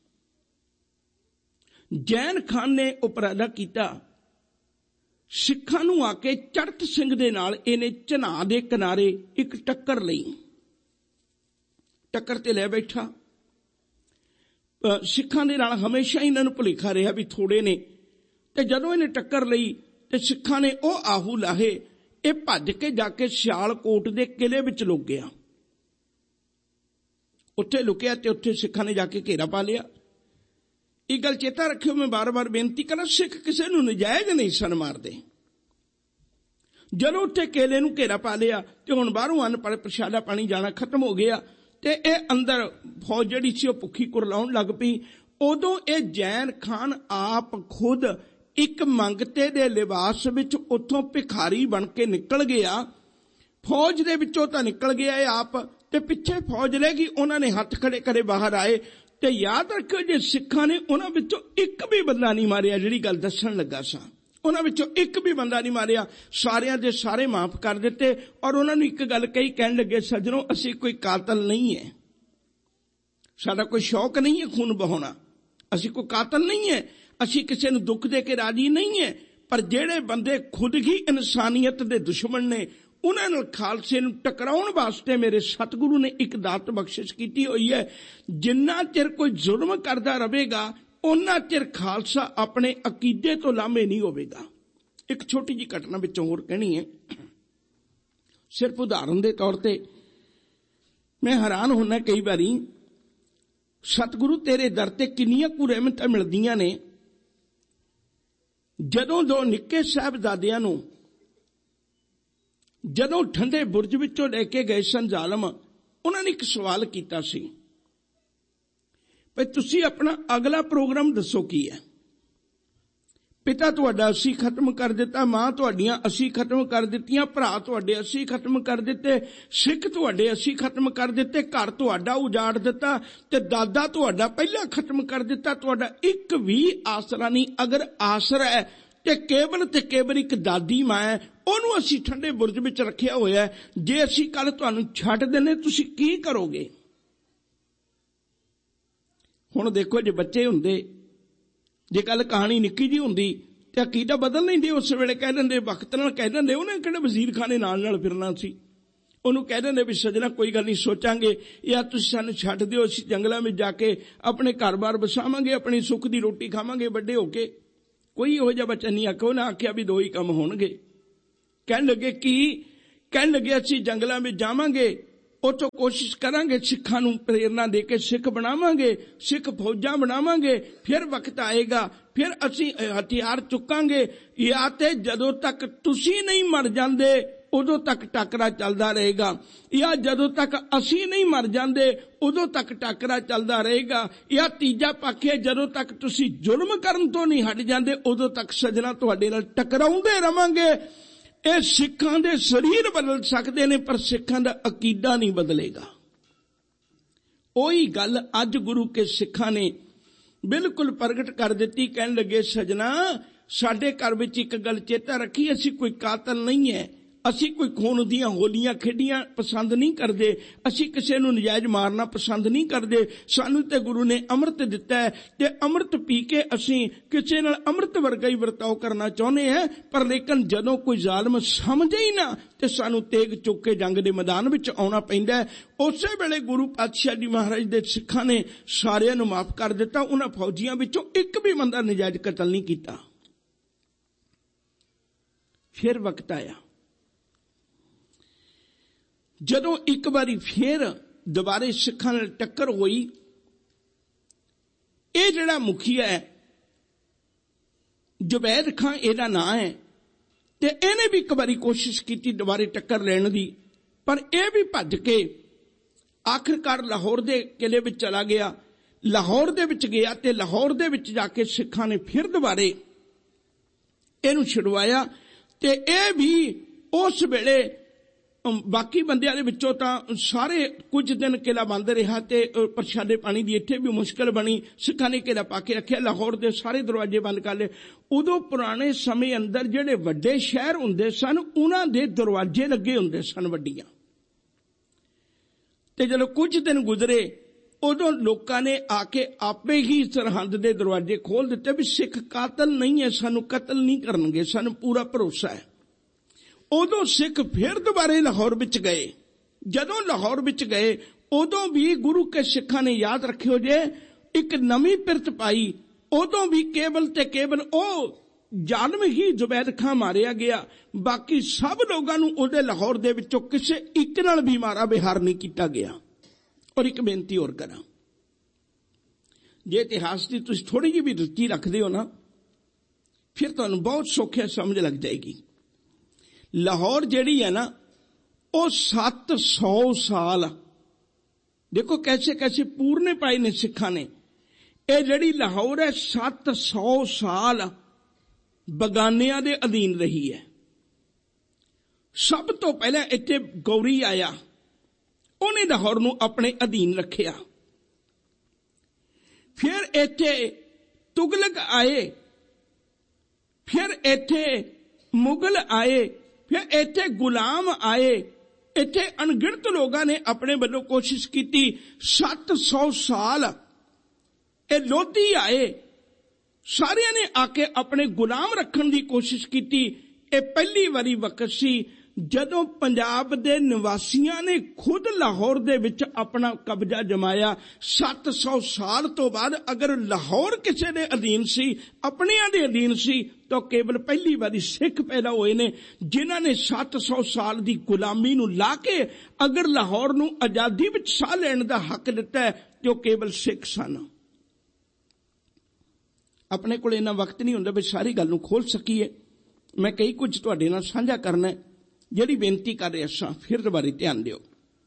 ਜੈਨ ਖਾਨ ਨੇ ਉਪਰਾਲਾ ਕੀਤਾ, ਸਿੱਖਾਂ ਨੂੰ ਆ ਕੇ ਚੜਤ ਸਿੰਘ ਦੇ ਨਾਲ ਇਹਨੇ ਝਨਾਹ ਦੇ ਕਿਨਾਰੇ ਇੱਕ ਟੱਕਰ ਲਈ। ਟੱਕਰ ਤੇ ਲੈ ਬੈਠਾ। ਸਿੱਖਾਂ ਦੇ ਨਾਲ ਹਮੇਸ਼ਾ ਇਹਨਾਂ ਨੂੰ ਭੁਲੇਖਾ ਰਿਹਾ ਵੀ ਥੋੜੇ ਨੇ, ਤੇ ਜਦੋਂ ਇਹਨੇ ਟੱਕਰ ਲਈ ਤੇ ਸਿੱਖਾਂ ਨੇ ਉਹ ਆਹੂ ਲਾਹੇ, ਇਹ ਭੱਜ ਕੇ ਜਾ ਕੇ ਸਿਆਲਕੋਟ ਦੇ ਕਿਲੇ ਵਿੱਚ ਲੁਕ ਗਿਆ। ਉੱਥੇ ਲੁਕਿਆ ਤੇ ਉੱਥੇ ਸਿੱਖਾਂ ਨੇ ਜਾ ਕੇ ਘੇਰਾ ਪਾ ਲਿਆ। ਇਹ ਗੱਲ ਚੇਤਾ ਰੱਖਿਓ, ਮੈਂ ਬਾਰ-ਬਾਰ ਬੇਨਤੀ ਕਰਾਂ, ਸਿੱਖ ਕਿਸੇ ਨੂੰ ਨਜਾਇਜ਼ ਨਹੀਂ ਸਨ ਮਾਰਦੇ। ਜਦੋਂ ਉੱਥੇ ਕਿਲੇ ਨੂੰ ਘੇਰਾ ਪਾ ਲਿਆ ਤੇ ਹੁਣ ਬਾਹਰੋਂ ਅੰਨ ਪ੍ਰਸ਼ਾਦਾ ਪਾਣੀ ਜਾਣਾ ਖਤਮ ਹੋ ਗਿਆ ਤੇ ਇਹ ਅੰਦਰ ਫੌਜ ਜਿਹੜੀ ਸੀ ਉਹ ਭੁੱਖੀ ਕੁਰਲਾਉਣ ਲੱਗ ਪਈ। ਉਦੋਂ ਇਹ ਜ਼ੈਨ ਖਾਨ ਆਪ ਖੁਦ ਇੱਕ ਮੰਗਤੇ ਦੇ ਲਿਬਾਸ ਵਿੱਚ ਉੱਥੋਂ ਭਿਖਾਰੀ ਬਣ ਕੇ ਨਿਕਲ ਗਿਆ। ਫੌਜ ਦੇ ਵਿੱਚੋਂ ਤਾਂ ਨਿਕਲ ਗਿਆ ਇਹ ਆਪ, ਤੇ ਪਿੱਛੇ ਫੌਜ ਰਹਿ ਗਈ। ਉਹਨਾਂ ਨੇ ਹੱਥ ਖੜੇ ਕਰੇ ਬਾਹਰ ਆਏ। ਤੇ ਯਾਦ ਰੱਖਿਓ, ਜੇ ਸਿੱਖਾਂ ਨੇ ਉਹਨਾਂ ਵਿੱਚੋਂ ਇੱਕ ਵੀ ਬੰਦਾ ਨਹੀਂ ਮਾਰਿਆ, ਜਿਹੜੀ ਗੱਲ ਦੱਸਣ ਲੱਗਾ ਸਾਂ, ਉਹਨਾਂ ਵਿੱਚੋਂ ਇੱਕ ਵੀ ਬੰਦਾ ਨਹੀਂ ਮਾਰਿਆ, ਸਾਰਿਆਂ ਦੇ ਸਾਰੇ ਮਾਫ ਕਰ ਦਿੱਤੇ। ਔਰ ਉਹਨਾਂ ਨੂੰ ਇੱਕ ਗੱਲ ਕਹੀ, ਕਹਿਣ ਲੱਗੇ, ਸੱਜਣੋ, ਅਸੀਂ ਕੋਈ ਕਾਤਲ ਨਹੀਂ ਹੈ, ਸਾਡਾ ਕੋਈ ਸ਼ੌਕ ਨਹੀਂ ਹੈ ਖੂਨ ਬਹਾਉਣਾ, ਅਸੀਂ ਕੋਈ ਕਾਤਲ ਨਹੀਂ ਹੈ, ਅਸੀਂ ਕਿਸੇ ਨੂੰ ਦੁੱਖ ਦੇ ਕੇ ਰਾਜੀ ਨਹੀਂ ਹੈ। ਪਰ ਜਿਹੜੇ ਬੰਦੇ ਖੁਦ ਹੀ ਇਨਸਾਨੀਅਤ ਦੇ ਦੁਸ਼ਮਣ ਨੇ, ਉਹਨਾਂ ਨਾਲ ਖਾਲਸੇ ਨੂੰ ਟਕਰਾਉਣ ਵਾਸਤੇ ਮੇਰੇ ਸਤਿਗੁਰੂ ਨੇ ਇੱਕ ਦਾਤ ਬਖਸ਼ਿਸ਼ ਕੀਤੀ ਹੋਈ ਹੈ। ਜਿੰਨਾ ਚਿਰ ਕੋਈ ਜ਼ੁਲਮ ਕਰਦਾ ਰਹੇਗਾ, ਉਹਨਾਂ ਚਿਰ ਖਾਲਸਾ ਆਪਣੇ ਅਕੀਦੇ ਤੋਂ ਲਾਂਭੇ ਨਹੀਂ ਹੋਵੇਗਾ। ਇੱਕ ਛੋਟੀ ਜਿਹੀ ਘਟਨਾ ਵਿੱਚੋਂ ਹੋਰ ਕਹਿਣੀ ਹੈ, ਸਿਰਫ ਉਦਾਹਰਨ ਦੇ ਤੌਰ ਤੇ। ਮੈਂ ਹੈਰਾਨ ਹੁੰਦਾ ਕਈ ਵਾਰੀ, ਸਤਿਗੁਰੂ ਤੇਰੇ ਦਰ ਤੇ ਕਿੰਨੀਆਂ ਕੁ ਰਹਿਮਤਾਂ ਮਿਲਦੀਆਂ ਨੇ। ਜਦੋਂ ਦੋ ਨਿੱਕੇ ਸਾਹਿਬਜ਼ਾਦਿਆਂ ਨੂੰ ਜਦੋਂ ਠੰਡੇ ਬੁਰਜ ਵਿੱਚੋਂ ਲੈ ਕੇ ਗਏ ਸਨ ਜ਼ਾਲਮ, ਉਹਨਾਂ ਨੇ ਇੱਕ ਸਵਾਲ ਕੀਤਾ ਸੀ, ਭਈ ਤੁਸੀਂ ਆਪਣਾ ਅਗਲਾ ਪ੍ਰੋਗਰਾਮ ਦੱਸੋ ਕੀ ਹੈ। ਪਿਤਾ ਤੁਹਾਡਾ ਅਸੀਂ ਖਤਮ ਕਰ ਦਿੱਤਾ, ਮਾਂ ਤੁਹਾਡੀਆਂ ਅਸੀਂ ਖਤਮ ਕਰ ਦਿੱਤੀਆਂ, ਭਰਾ ਤੁਹਾਡੇ ਅਸੀਂ ਖਤਮ ਕਰ ਦਿੱਤੇ, ਸਿੱਖ ਤੁਹਾਡੇ ਅਸੀਂ ਖਤਮ ਕਰ ਦਿੱਤੇ, ਘਰ ਤੁਹਾਡਾ ਉਜਾੜ ਦਿੱਤਾ, ਤੇ ਦਾਦਾ ਤੁਹਾਡਾ ਪਹਿਲਾਂ ਖਤਮ ਕਰ ਦਿੱਤਾ, ਤੁਹਾਡਾ ਇੱਕ ਵੀ ਆਸਰਾ ਨਹੀਂ। ਅਗਰ ਆਸਰਾ ਹੈ ਤੇ ਕੇਵਲ ਤੇ ਕੇਵਲ ਇੱਕ ਦਾਦੀ ਮਾਂ ਹੈ, ਉਹਨੂੰ ਅਸੀਂ ਠੰਡੇ ਬੁਰਜ ਵਿੱਚ ਰੱਖਿਆ ਹੋਇਆ। ਜੇ ਅਸੀਂ ਕੱਲ ਤੁਹਾਨੂੰ ਛੱਡ ਦਿੰਦੇ, ਤੁਸੀਂ ਕੀ ਕਰੋਗੇ? ਹੁਣ ਦੇਖੋ, ਜੇ ਬੱਚੇ ਹੁੰਦੇ, ਜੇ ਕੱਲ ਕਹਾਣੀ ਨਿੱਕੀ ਜਿਹੀ ਹੁੰਦੀ ਤੇ ਅਕੀਦਾ ਬਦਲ ਲੈਂਦੇ, ਉਸ ਵੇਲੇ ਕਹਿ ਦਿੰਦੇ, ਵਕਤ ਨਾਲ ਕਹਿ ਦਿੰਦੇ, ਉਹਨੇ ਕਿਹੜੇ ਵਜ਼ੀਰ ਖਾਨੇ ਨਾਲ ਨਾਲ ਫਿਰਨਾ ਸੀ। ਉਹਨੂੰ ਕਹਿ ਦਿੰਦੇ ਵੀ ਸੱਜਣਾ ਕੋਈ ਗੱਲ ਨਹੀਂ, ਸੋਚਾਂਗੇ, ਜਾਂ ਤੁਸੀਂ ਸਾਨੂੰ ਛੱਡ ਦਿਓ, ਅਸੀਂ ਜੰਗਲਾਂ ਵਿੱਚ ਜਾ ਕੇ ਆਪਣੇ ਘਰ-ਬਾਰ ਬਸਾਵਾਂਗੇ, ਆਪਣੀ ਸੁੱਖ ਦੀ ਰੋਟੀ ਖਾਵਾਂਗੇ ਵੱਡੇ ਹੋ ਕੇ। ਕੋਈ ਇਹੋ ਜਿਹਾ ਬੱਚਾ ਨਹੀਂ ਆਖਿਆ, ਉਹਨੇ ਆਖਿਆ ਵੀ ਦੋ ਹੀ ਕੰਮ ਹੋਣਗੇ। ਕਹਿਣ ਲੱਗੇ ਕੀ? ਕਹਿਣ ਲੱਗੇ ਅਸੀਂ ਜੰਗਲਾਂ ਵਿੱਚ ਜਾਵਾਂਗੇ, ਉੱਥੋਂ ਕੋਸ਼ਿਸ਼ ਕਰਾਂਗੇ ਸਿੱਖਾਂ ਨੂੰ ਪ੍ਰੇਰਨਾ ਦੇ ਕੇ ਸਿੱਖ ਬਣਾਵਾਂਗੇ, ਸਿੱਖ ਫੌਜਾਂ ਬਣਾਵਾਂਗੇ, ਫਿਰ ਵਕਤ ਆਏਗਾ, ਫਿਰ ਅਸੀਂ ਹਥਿਆਰ ਚੁੱਕਾਂਗੇ, ਜਾਂ ਤੇ ਜਦੋਂ ਤੱਕ ਤੁਸੀਂ ਨਹੀਂ ਮਰ ਜਾਂਦੇ ਉਦੋਂ ਤੱਕ ਟਾਕਰਾ ਚੱਲਦਾ ਰਹੇਗਾ, ਜਾਂ ਜਦੋਂ ਤੱਕ ਅਸੀਂ ਨਹੀਂ ਮਰ ਜਾਂਦੇ ਉਦੋਂ ਤੱਕ ਟਾਕਰਾ ਚੱਲਦਾ ਰਹੇਗਾ, ਜਾਂ ਤੀਜਾ ਪੱਖ ਹੈ, ਜਦੋਂ ਤੱਕ ਤੁਸੀਂ ਜ਼ੁਲਮ ਕਰਨ ਤੋਂ ਨਹੀਂ ਹਟ ਜਾਂਦੇ ਉਦੋਂ ਤੱਕ ਸੱਜਣਾ ਤੁਹਾਡੇ ਨਾਲ ਟਕਰਾਉਂਦੇ ਰਵਾਂਗੇ। ਇਹ ਸਿੱਖਾਂ ਦੇ ਸਰੀਰ ਬਦਲ ਸਕਦੇ ਨੇ, ਪਰ ਸਿੱਖਾਂ ਦਾ ਅਕੀਦਾ ਨਹੀਂ ਬਦਲੇਗਾ। ਉਹੀ ਗੱਲ ਅੱਜ ਗੁਰੂ ਕੇ ਸਿੱਖਾਂ ਨੇ ਬਿਲਕੁਲ ਪ੍ਰਗਟ ਕਰ ਦਿੱਤੀ। ਕਹਿਣ ਲੱਗੇ, ਸਜਣਾ, ਸਾਡੇ ਘਰ ਵਿੱਚ ਇੱਕ ਗੱਲ ਚੇਤਾ ਰੱਖੀ, ਅਸੀਂ ਕੋਈ ਕਾਤਲ ਨਹੀਂ ਹੈ, ਅਸੀਂ ਕੋਈ ਖੂਨ ਦੀਆਂ ਹੋਲੀਆਂ ਖੇਡੀਆਂ ਪਸੰਦ ਨਹੀਂ ਕਰਦੇ, ਅਸੀਂ ਕਿਸੇ ਨੂੰ ਨਜਾਇਜ਼ ਮਾਰਨਾ ਪਸੰਦ ਨਹੀਂ ਕਰਦੇ। ਸਾਨੂੰ ਤੇ ਗੁਰੂ ਨੇ ਅੰਮ੍ਰਿਤ ਦਿੱਤਾ ਹੈ, ਤੇ ਅੰਮ੍ਰਿਤ ਪੀ ਕੇ ਅਸੀਂ ਕਿਸੇ ਨਾਲ ਅੰਮ੍ਰਿਤ ਵਰਗਾ ਹੀ ਵਰਤਾਓ ਕਰਨਾ ਚਾਹੁੰਦੇ ਹਾਂ। ਪਰ ਲੇਕਿਨ ਜਦੋਂ ਕੋਈ ਜ਼ਾਲਮ ਸਮਝੇ ਹੀ ਨਾ, ਤੇ ਸਾਨੂੰ ਤੇਗ ਚੁੱਕ ਕੇ ਜੰਗ ਦੇ ਮੈਦਾਨ ਵਿੱਚ ਆਉਣਾ ਪੈਂਦਾ ਹੈ। ਉਸੇ ਵੇਲੇ ਗੁਰੂ ਪਾਤਸ਼ਾਹ ਜੀ ਮਹਾਰਾਜ ਦੇ ਸਿੱਖਾਂ ਨੇ ਸਾਰਿਆਂ ਨੂੰ ਮਾਫ ਕਰ ਦਿੱਤਾ। ਉਹਨਾਂ ਫੌਜੀਆਂ ਵਿੱਚੋਂ ਇੱਕ ਵੀ ਬੰਦਾ ਨਜਾਇਜ਼ ਕਤਲ ਨਹੀਂ ਕੀਤਾ। ਫਿਰ ਵਕਤ ਆਇਆ, ਜਦੋਂ ਇੱਕ ਵਾਰੀ ਫੇਰ ਦੁਬਾਰੇ ਸਿੱਖਾਂ ਨਾਲ ਟੱਕਰ ਹੋਈ। ਇਹ ਜਿਹੜਾ ਮੁਖੀਆ ਹੈ, ਜ਼ੁਬੈਦ ਖਾਂ ਇਹਦਾ ਨਾਂ ਹੈ, ਤੇ ਇਹਨੇ ਵੀ ਇੱਕ ਵਾਰੀ ਕੋਸ਼ਿਸ਼ ਕੀਤੀ ਦੁਬਾਰੇ ਟੱਕਰ ਲੈਣ ਦੀ, ਪਰ ਇਹ ਵੀ ਭੱਜ ਕੇ ਆਖਿਰਕਾਰ ਲਾਹੌਰ ਦੇ ਕਿਲੇ ਵਿੱਚ ਚਲਾ ਗਿਆ। ਲਾਹੌਰ ਦੇ ਵਿੱਚ ਗਿਆ ਤੇ ਲਾਹੌਰ ਦੇ ਵਿੱਚ ਜਾ ਕੇ ਸਿੱਖਾਂ ਨੇ ਫਿਰ ਦੁਬਾਰੇ ਇਹਨੂੰ ਛੁਡਵਾਇਆ। ਤੇ ਇਹ ਵੀ ਉਸ ਵੇਲੇ ਬਾਕੀ ਬੰਦਿਆਂ ਦੇ ਵਿੱਚੋਂ ਤਾਂ ਸਾਰੇ ਕੁਝ ਦਿਨ ਕਿਲਾ ਬੰਦ ਰਿਹਾ, ਤੇ ਪ੍ਰਸ਼ਾਦੇ ਪਾਣੀ ਦੀ ਇੱਥੇ ਵੀ ਮੁਸ਼ਕਲ ਬਣੀ। ਸਿੱਖਾਂ ਨੇ ਕਿਲਾ ਪਾ ਕੇ ਰੱਖਿਆ, ਲਾਹੌਰ ਦੇ ਸਾਰੇ ਦਰਵਾਜ਼ੇ ਬੰਦ ਕਰ ਲਏ। ਉਦੋਂ ਪੁਰਾਣੇ ਸਮੇਂ ਅੰਦਰ ਜਿਹੜੇ ਵੱਡੇ ਸ਼ਹਿਰ ਹੁੰਦੇ ਸਨ, ਉਹਨਾਂ ਦੇ ਦਰਵਾਜ਼ੇ ਲੱਗੇ ਹੁੰਦੇ ਸਨ ਵੱਡੀਆਂ। ਤੇ ਜਦੋਂ ਕੁਝ ਦਿਨ ਗੁਜ਼ਰੇ, ਉਦੋਂ ਲੋਕਾਂ ਨੇ ਆ ਕੇ ਆਪੇ ਹੀ ਸਰਹੰਦ ਦੇ ਦਰਵਾਜ਼ੇ ਖੋਲ ਦਿੱਤੇ ਵੀ ਸਿੱਖ ਕਾਤਲ ਨਹੀਂ ਹੈ, ਸਾਨੂੰ ਕਤਲ ਨਹੀਂ ਕਰਨਗੇ, ਸਾਨੂੰ ਪੂਰਾ ਭਰੋਸਾ ਹੈ। ਉਦੋਂ ਸਿੱਖ ਫਿਰ ਦੁਬਾਰੇ ਲਾਹੌਰ ਵਿੱਚ ਗਏ। ਜਦੋਂ ਲਾਹੌਰ ਵਿੱਚ ਗਏ, ਉਦੋਂ ਵੀ ਗੁਰੂ ਕੇ ਸਿੱਖਾਂ ਨੇ ਯਾਦ ਰੱਖਿਓ ਜੇ, एक नवी पिरत पाई, उदों भी केवल ते केवल ओ जालम ही जुबैद खां मारिया गया, बाकी सब लोगों नूं उहदे लाहौर दे विचों किसे एक नाल भी मारा बिहार नहीं किया गया। और एक बेनती होर करा, जे इतिहास की तुसीं थोड़ी जी भी रुचि रखते हो ना, फिर तुहानूं बहुत सौखे समझ लग जाएगी। लाहौर जिहड़ी है ना, वो सत्त सौ साल, देखो कैसे कैसे पूरने पाए ने सिखां ने। ये जिहड़ी लाहौर है सत्त सौ साल बगानियां दे अधीन रही है। सब तो पहले इत्थे गौरी आया, उन्हें लाहौर नूं अपने अधीन रखिया। फिर इत्थे तुगलक आए, फिर इत्थे मुगल आए, फिर इत्थे गुलाम आए। इत्थे अनगिनत लोगों ने अपने वालों कोशिश की। सत्त सौ साल ए लोधी आए, सारिया ने आके अपने गुलाम रखने की कोशिश की। ए पहली बारी वक्त सी जदों पंजाब दे निवासियों ने खुद लाहौर दे विच अपना कब्जा जमाया। सत्त सौ साल तो बाद अगर लाहौर किसी दे अधीन सी, अपनियां दे अधीन सी, तो केवल पहली बारी सिख पैदा होए ने जिन्हां ने सत्त सौ साल दी गुलामी नूं ला के अगर लाहौर नूं आजादी विच साह लैण दा हक दिता है, तो केवल सिख सन। अपने कोल इन्ना वक्त नहीं हुंदा भी सारी गल नूं खोल सकीए। मैं कई कुछ तुहाडे नाल साझा करना है, जिहड़ी बेनती कर रहे असां, फिर दुबारे ध्यान दिओ।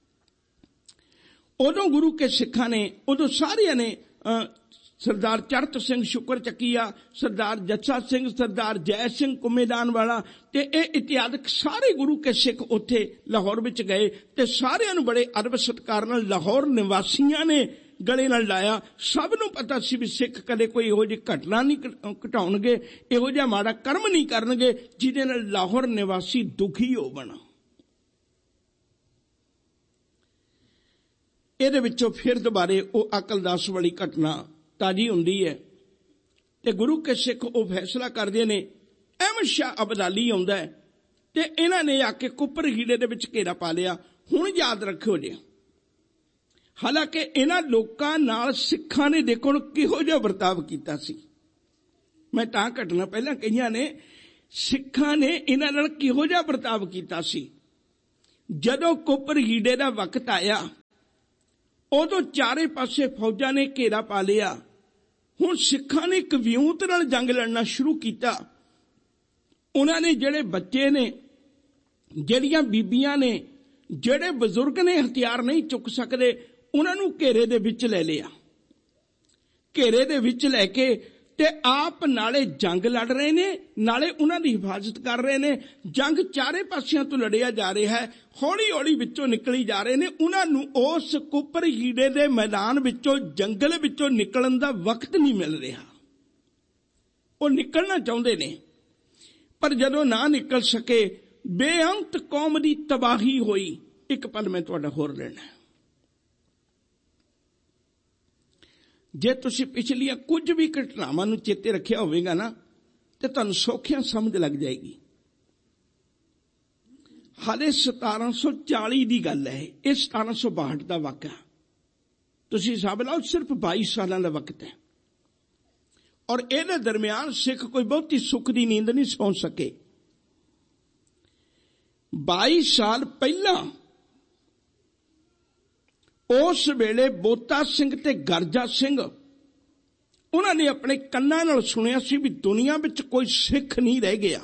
उदों गुरु के सिखां ने, उदों सारियां ने सरदार चरत सिंह शुकर चकीया, सरदार जस्सा सिंह, सरदार जय सिंह कुमेदान वाला ते ए इत्यादि सारे गुरु के सिख उत्थे लाहौर विच गए ते सारियां नूं बड़े अदब सत्कार नाल लाहौर निवासियां ने गले नाल लाया। सब नूं पता सी भी सिख कदे कोई इहो जी घटना नहीं घटाउणगे, इहो जिहा माड़ा कर्म नहीं करनगे जिहदे नाल लाहौर निवासी दुखी होवण। इहदे विचों फिर दुबारे ओ अकलदास वाली घटना ताजी हुंदी है ते गुरु के सिख ओ फैसला करदे ने। अहमद शाह अब्दाली आउंदा है ते इन्हां ने आके कुपर हीड़े दे विच घेरा पा लिया। हुण याद रखियो जी, हालांकि इन्हां लोकां नाल सिखां ने देखो किहो जिहा बर्ताव कीता सी। मैं तां घटना पहलां कहियां ने, सिखां ने इन्हां नाल किहो जिहा बर्ताव कीता सी। जदों कुपर हीड़े दा वक्त आया, उदों चारे पासे फौजां ने घेरा पा लिया। हुण सिखां ने कवियूत नाल जंग लड़ना शुरू किया। उन्हां ने जिहड़े बच्चे ने, जिहड़ियां बीबियां ने, जिहड़े बजुर्ग ने हथियार नहीं चुक सकदे, उन्हां नूं घेरे दे विच ले लिया। घेरे दे विच लैके ते आप नाले जंग लड़ रहे ने, नाले उन्हां दी हिफाजत कर रहे ने। जंग चारे पासियां तो लड़िया जा रहा है, हौली हौली विचों निकली जा रहे ने। उन्हां नूं उस कुपर हीड़े दे मैदान विचों, जंगल विचों निकलण दा वक्त नहीं मिल रहा। वो निकलना चाहुंदे ने, पर जदों ना निकल सके, बेअंत कौम दी तबाही होई। एक पल मैं तुहाडा होर लेना है। जे तुसीं पिछलियां कुछ भी घटनावां नूं चेते रखिया होवेगा ना, ते तुहानूं सौखियां समझ लग जाएगी। हाले सतारां सौ चाली की गल है, यह सतारां सौ बाहठ का वाक़या। तुसीं हिसाब लाओ, सिर्फ बाई साल का वक्त है। और इहदे दरमियान सिख कोई बहुती सुख की नींद नहीं सौ सके। बाई साल पहला उस वेले बोता सिंह ते गरजा सिंह, उन्होंने अपने कन्नां नाल सुनिया सी भी दुनिया विच कोई सिख नहीं रह गया।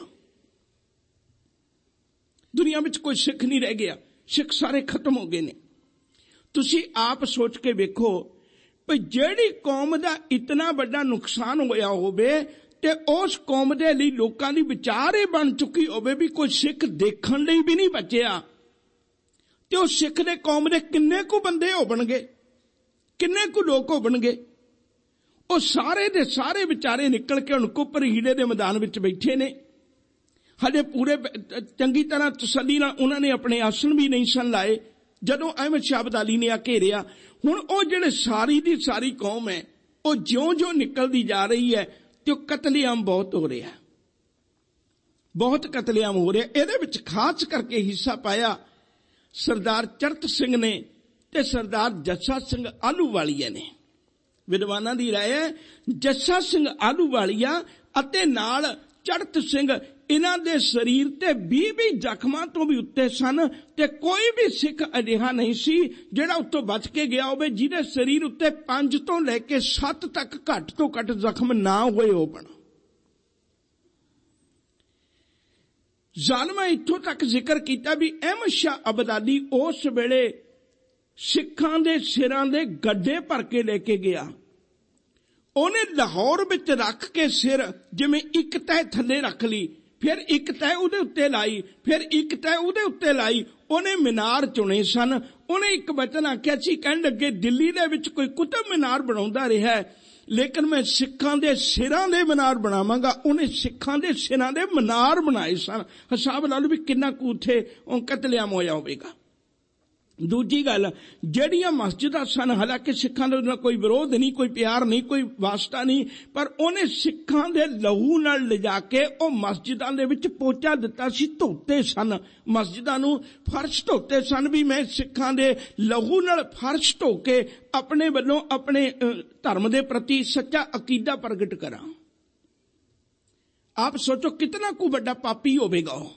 दुनिया विच कोई सिख नहीं रह गया, सिख सारे खत्म हो गए ने। तुसीं आप सोच के वेखो भी जिहड़ी कौम दा इतना बड़ा नुकसान होया होवे ते उस कौम दे लई लोकां दी विचार ये बन चुकी होवे भी कोई सिख देखण लई भी नहीं बचिया, ते उस सिख दे कौम दे किन्ने कु बंदे होवणगे, किन्ने कु लोग होवणगे। वो सारे दे सारे विचारे निकल के हुण कुपर हीड़े दे मैदान विच बैठे ने। हजे पूरे चंगी तरह तसल्ली नाल उन्होंने अपने आसन भी नहीं सन लाए जदों अहमद शाह अब्दाली ने आ घेरिया। हुण ओ जिहड़े सारी दी सारी कौम है, वो ज्यों ज्यों निकलती जा रही है, तो कतलेआम बहुत हो रहा है, बहुत कतलेआम हो रहा है। इहदे विच खास करके हिस्सा पाया सरदार चरत सिंह ने ते सरदार जस्सा सिंह आलूवालिया ने। ਵਿਦਵਾਨਾਂ ਦੀ ਰਾਏ ਹੈ ਜੱਸਾ ਸਿੰਘ ਆਹਲੂਵਾਲੀਆ ਅਤੇ ਨਾਲ ਚੜ੍ਹਤ ਸਿੰਘ, ਇਹਨਾਂ ਦੇ ਸਰੀਰ ਤੇ ਵੀਹ ਵੀਹ ਜ਼ਖਮਾਂ ਤੋਂ ਵੀ ਉੱਤੇ ਸਨ ਤੇ ਕੋਈ ਵੀ ਸਿੱਖ ਅਜਿਹਾ ਨਹੀਂ ਸੀ ਜਿਹੜਾ ਉੱਤੋਂ ਬਚ ਕੇ ਗਿਆ ਹੋਵੇ ਜਿਹਦੇ ਸਰੀਰ ਉੱਤੇ ਪੰਜ ਤੋਂ ਲੈ ਕੇ ਸੱਤ ਤੱਕ ਘੱਟ ਤੋਂ ਘੱਟ ਜ਼ਖਮ ਨਾ ਹੋਏ ਹੋਣ। ਜ਼ਾਲਮਾਂ ਇੱਥੋਂ ਤੱਕ ਜ਼ਿਕਰ ਕੀਤਾ ਵੀ ਅਹਿਮਦ ਸ਼ਾਹ ਅਬਦਾਲੀ ਉਸ ਵੇਲੇ ਸਿੱਖਾਂ ਦੇ ਸਿਰਾਂ ਦੇ ਗੱਡੇ ਭਰ ਕੇ ਲੈ ਕੇ ਗਿਆ। ਉਹਨੇ ਲਾਹੌਰ ਵਿੱਚ ਰੱਖ ਕੇ ਸਿਰ ਜਿਵੇਂ ਇੱਕ ਤਹਿ ਥੱਲੇ ਰੱਖ ਲਈ, ਫਿਰ ਇੱਕ ਤਹਿ ਉਹਦੇ ਉੱਤੇ ਲਾਈ, ਫਿਰ ਇੱਕ ਤਹਿ ਉਹਦੇ ਉੱਤੇ ਲਾਈ। ਉਹਨੇ ਮੀਨਾਰ ਚੁਣੇ ਸਨ। ਉਹਨੇ ਇੱਕ ਵਚਨ ਆਖਿਆ ਸੀ, ਕਹਿਣ ਲੱਗੇ ਦਿੱਲੀ ਦੇ ਵਿੱਚ ਕੋਈ ਕੁਤਬ ਮੀਨਾਰ ਬਣਾਉਂਦਾ ਰਿਹਾ ਲੇਕਿਨ ਮੈਂ ਸਿੱਖਾਂ ਦੇ ਸਿਰਾਂ ਦੇ ਮੀਨਾਰ ਬਣਾਵਾਂਗਾ। ਉਹਨੇ ਸਿੱਖਾਂ ਦੇ ਸਿਰਾਂ ਦੇ ਮੀਨਾਰ ਬਣਾਏ ਸਨ। ਹਿਸਾਬ ਲਾ ਲਓ ਵੀ ਕਿੰਨਾ ਕੁ ਉੱਥੇ ਕਤਲੇਆਮ ਹੋਇਆ ਹੋਵੇਗਾ। ਦੂਜੀ ਗੱਲ, ਜਿਹੜੀਆਂ ਮਸਜਿਦਾਂ ਸਨ, ਹਾਲਾਂਕਿ ਸਿੱਖਾਂ ਦੇ ਨਾਲ ਕੋਈ ਵਿਰੋਧ ਨਹੀਂ, ਕੋਈ ਪਿਆਰ ਨਹੀਂ, ਕੋਈ ਵਾਸਤਾ ਨਹੀਂ, ਪਰ ਉਹਨੇ ਸਿੱਖਾਂ ਦੇ ਲਹੂ ਨਾਲ ਲਿਜਾ ਕੇ ਉਹ ਮਸਜਿਦਾਂ ਦੇ ਵਿੱਚ ਪੋਚਾ ਦਿੱਤਾ ਸੀ, ਧੋਤੇ ਸਨ ਮਸਜਿਦਾਂ ਨੂੰ, ਫਰਸ਼ ਧੋਤੇ ਸਨ ਵੀ ਮੈਂ ਸਿੱਖਾਂ ਦੇ ਲਹੂ ਨਾਲ ਫਰਸ਼ ਧੋ ਕੇ ਆਪਣੇ ਵੱਲੋਂ ਆਪਣੇ ਧਰਮ ਦੇ ਪ੍ਰਤੀ ਸੱਚਾ ਅਕੀਦਾ ਪ੍ਰਗਟ ਕਰਾਂ। ਆਪ ਸੋਚੋ ਕਿਤਨਾ ਕੁ ਵੱਡਾ ਪਾਪੀ ਹੋਵੇਗਾ ਉਹ।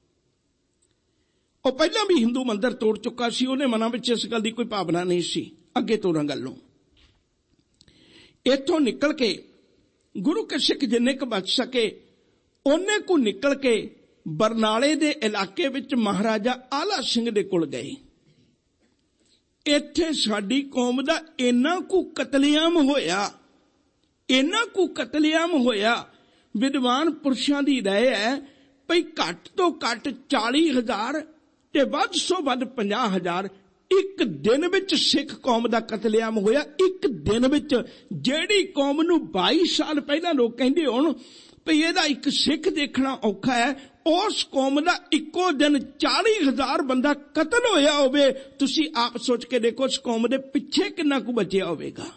ਉਹ ਪਹਿਲਾਂ ਵੀ ਹਿੰਦੂ ਮੰਦਰ ਤੋੜ ਚੁੱਕਾ ਸੀ, ਉਹਨੇ ਮਨਾਂ ਵਿੱਚ ਇਸ ਗੱਲ ਦੀ ਕੋਈ ਭਾਵਨਾ ਨਹੀਂ ਸੀ। ਅੱਗੇ ਤੋਰਾਂ ਗੱਲ ਨੂੰ, ਇੱਥੋਂ ਨਿਕਲ ਕੇ ਗੁਰੂ ਕੇ ਸਿੱਖ ਜਿੰਨੇ ਕੁ ਬਚ ਸਕੇ ਉਹਨੇ ਕੁ ਨਿਕਲ ਕੇ ਬਰਨਾਲੇ ਦੇ ਇਲਾਕੇ ਵਿੱਚ ਮਹਾਰਾਜਾ ਆਲਾ ਸਿੰਘ ਦੇ ਕੋਲ ਗਏ। ਇੱਥੇ ਸਾਡੀ ਕੌਮ ਦਾ ਇੰਨਾ ਕੁ ਕਤਲੇਆਮ ਹੋਇਆ, ਇੰਨਾ ਕੁ ਕਤਲੇਆਮ ਹੋਇਆ। ਵਿਦਵਾਨ ਪੁਰਸ਼ਾਂ ਦੀ ਰਾਏ ਹੈ ਭਈ ਘੱਟ ਤੋਂ ਘੱਟ ਚਾਲੀ ਹਜ਼ਾਰ ਤੇ ਵੱਧ ਸੋ ਵੱਧ ਪੰਜਾਹ ਹਜ਼ਾਰ ਇੱਕ ਦਿਨ ਵਿੱਚ ਸਿੱਖ ਕੌਮ ਦਾ ਕਤਲੇਆਮ ਹੋਇਆ। ਇੱਕ ਦਿਨ ਵਿੱਚ ਜਿਹੜੀ ਕੌਮ ਨੂੰ ਬਾਈ ਸਾਲ ਪਹਿਲਾਂ ਲੋਕ ਕਹਿੰਦੇ ਹੋਣ ਭਈ ਇਹਦਾ ਇੱਕ ਸਿੱਖ ਦੇਖਣਾ ਔਖਾ ਹੈ, ਉਸ ਕੌਮ ਦਾ ਇੱਕੋ ਦਿਨ ਚਾਲੀ ਹਜ਼ਾਰ ਬੰਦਾ ਕਤਲ ਹੋਇਆ ਹੋਵੇ। ਤੁਸੀਂ ਆਪ ਸੋਚ ਕੇ ਦੇਖੋ ਉਸ ਕੌਮ ਦੇ ਪਿੱਛੇ ਕਿੰਨਾ ਕੁ ਬਚਿਆ ਹੋਵੇਗਾ।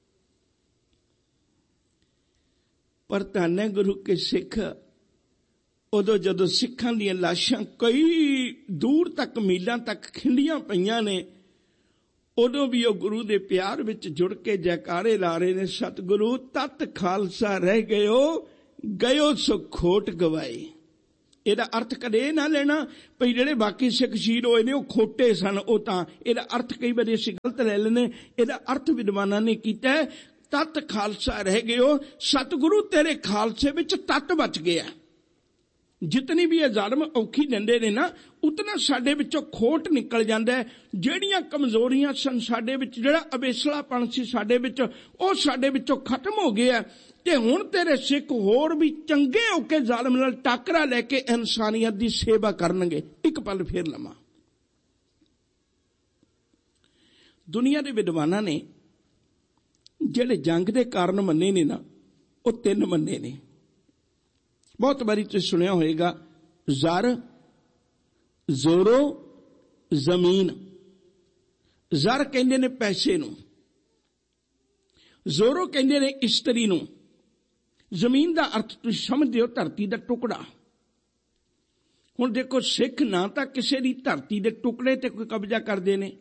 ਪਰ ਧੰਨ ਗੁਰੂ ਕੇ ਸਿੱਖ, ਉਦੋਂ ਜਦੋਂ ਸਿੱਖਾਂ ਦੀਆਂ ਲਾਸ਼ਾਂ ਕਈ ਦੂਰ ਤੱਕ ਮੀਲਾਂ ਤੱਕ ਖਿੰਡੀਆਂ ਪਈਆਂ ਨੇ, ਉਦੋਂ ਵੀ ਉਹ ਗੁਰੂ ਦੇ ਪਿਆਰ ਵਿੱਚ ਜੁੜ ਕੇ ਜੈਕਾਰੇ ਲਾ ਰਹੇ ਨੇ, ਸਤਿਗੁਰੂ ਤਤ ਖਾਲਸਾ ਰਹਿ ਗਇਓ, ਗਇਓ ਸੋ ਖੋਟ ਗਵਾਏ। ਇਹਦਾ ਅਰਥ ਕਦੇ ਨਾ ਲੈਣਾ ਭਈ ਜਿਹੜੇ ਬਾਕੀ ਸਿੱਖ ਸ਼ਹੀਦ ਹੋਏ ਨੇ ਉਹ ਖੋਟੇ ਸਨ, ਉਹ ਤਾਂ ਇਹਦਾ ਅਰਥ ਕਈ ਵਾਰੀ ਅਸੀਂ ਗਲਤ ਲੈ ਲੈਂਦੇ। ਇਹਦਾ ਅਰਥ ਵਿਦਵਾਨਾਂ ਨੇ ਕੀਤਾ ਤਤ ਖਾਲਸਾ ਰਹਿ ਗਇਓ, ਸਤਿਗੁਰੂ ਤੇਰੇ ਖਾਲਸੇ ਵਿੱਚ ਤਤ ਬਚ ਗਿਆ। ਜਿਤਨੀ ਵੀ ਇਹ ਜ਼ਾਲਮ ਔਖੀ ਦਿੰਦੇ ਨੇ ਨਾ, ਉਤਨਾ ਸਾਡੇ ਵਿੱਚੋਂ ਖੋਟ ਨਿਕਲ ਜਾਂਦਾ ਹੈ। ਜਿਹੜੀਆਂ ਕਮਜ਼ੋਰੀਆਂ ਸਨ ਸਾਡੇ ਵਿੱਚ, ਜਿਹੜਾ ਅਵੇਸਲਾਪਣ ਸੀ ਸਾਡੇ ਵਿੱਚ, ਉਹ ਸਾਡੇ ਵਿੱਚੋਂ ਖਤਮ ਹੋ ਗਿਆ ਤੇ ਹੁਣ ਤੇਰੇ ਸਿੱਖ ਹੋਰ ਵੀ ਚੰਗੇ ਹੋ ਕੇ ਜ਼ਾਲਮ ਨਾਲ ਟਾਕਰਾ ਲੈ ਕੇ ਇਨਸਾਨੀਅਤ ਦੀ ਸੇਵਾ ਕਰਨਗੇ। ਇੱਕ ਪਲ ਫੇਰ ਲਵਾਂ। ਦੁਨੀਆ ਦੇ ਵਿਦਵਾਨਾਂ ਨੇ ਜਿਹੜੇ ਜੰਗ ਦੇ ਕਾਰਨ ਮੰਨੇ ਨੇ ਨਾ, ਉਹ ਤਿੰਨ ਮੰਨੇ ਨੇ। ਬਹੁਤ ਵਾਰੀ ਤੁਸੀਂ ਸੁਣਿਆ ਹੋਏਗਾ, ਜ਼ਰ, ਜ਼ੋਰੋ, ਜ਼ਮੀਨ। ਜ਼ਰ ਕਹਿੰਦੇ ਨੇ ਪੈਸੇ ਨੂੰ, ਜ਼ੋਰੋ ਕਹਿੰਦੇ ਨੇ ਇਸਤਰੀ ਨੂੰ, ਜ਼ਮੀਨ ਦਾ ਅਰਥ ਤੁਸੀਂ ਸਮਝਦੇ ਹੋ ਧਰਤੀ ਦਾ ਟੁਕੜਾ। ਹੁਣ ਦੇਖੋ, ਸਿੱਖ ਨਾ ਤਾਂ ਕਿਸੇ ਦੀ ਧਰਤੀ ਦੇ ਟੁਕੜੇ ਤੇ ਕੋਈ ਕਬਜ਼ਾ ਕਰਦੇ ਨੇ,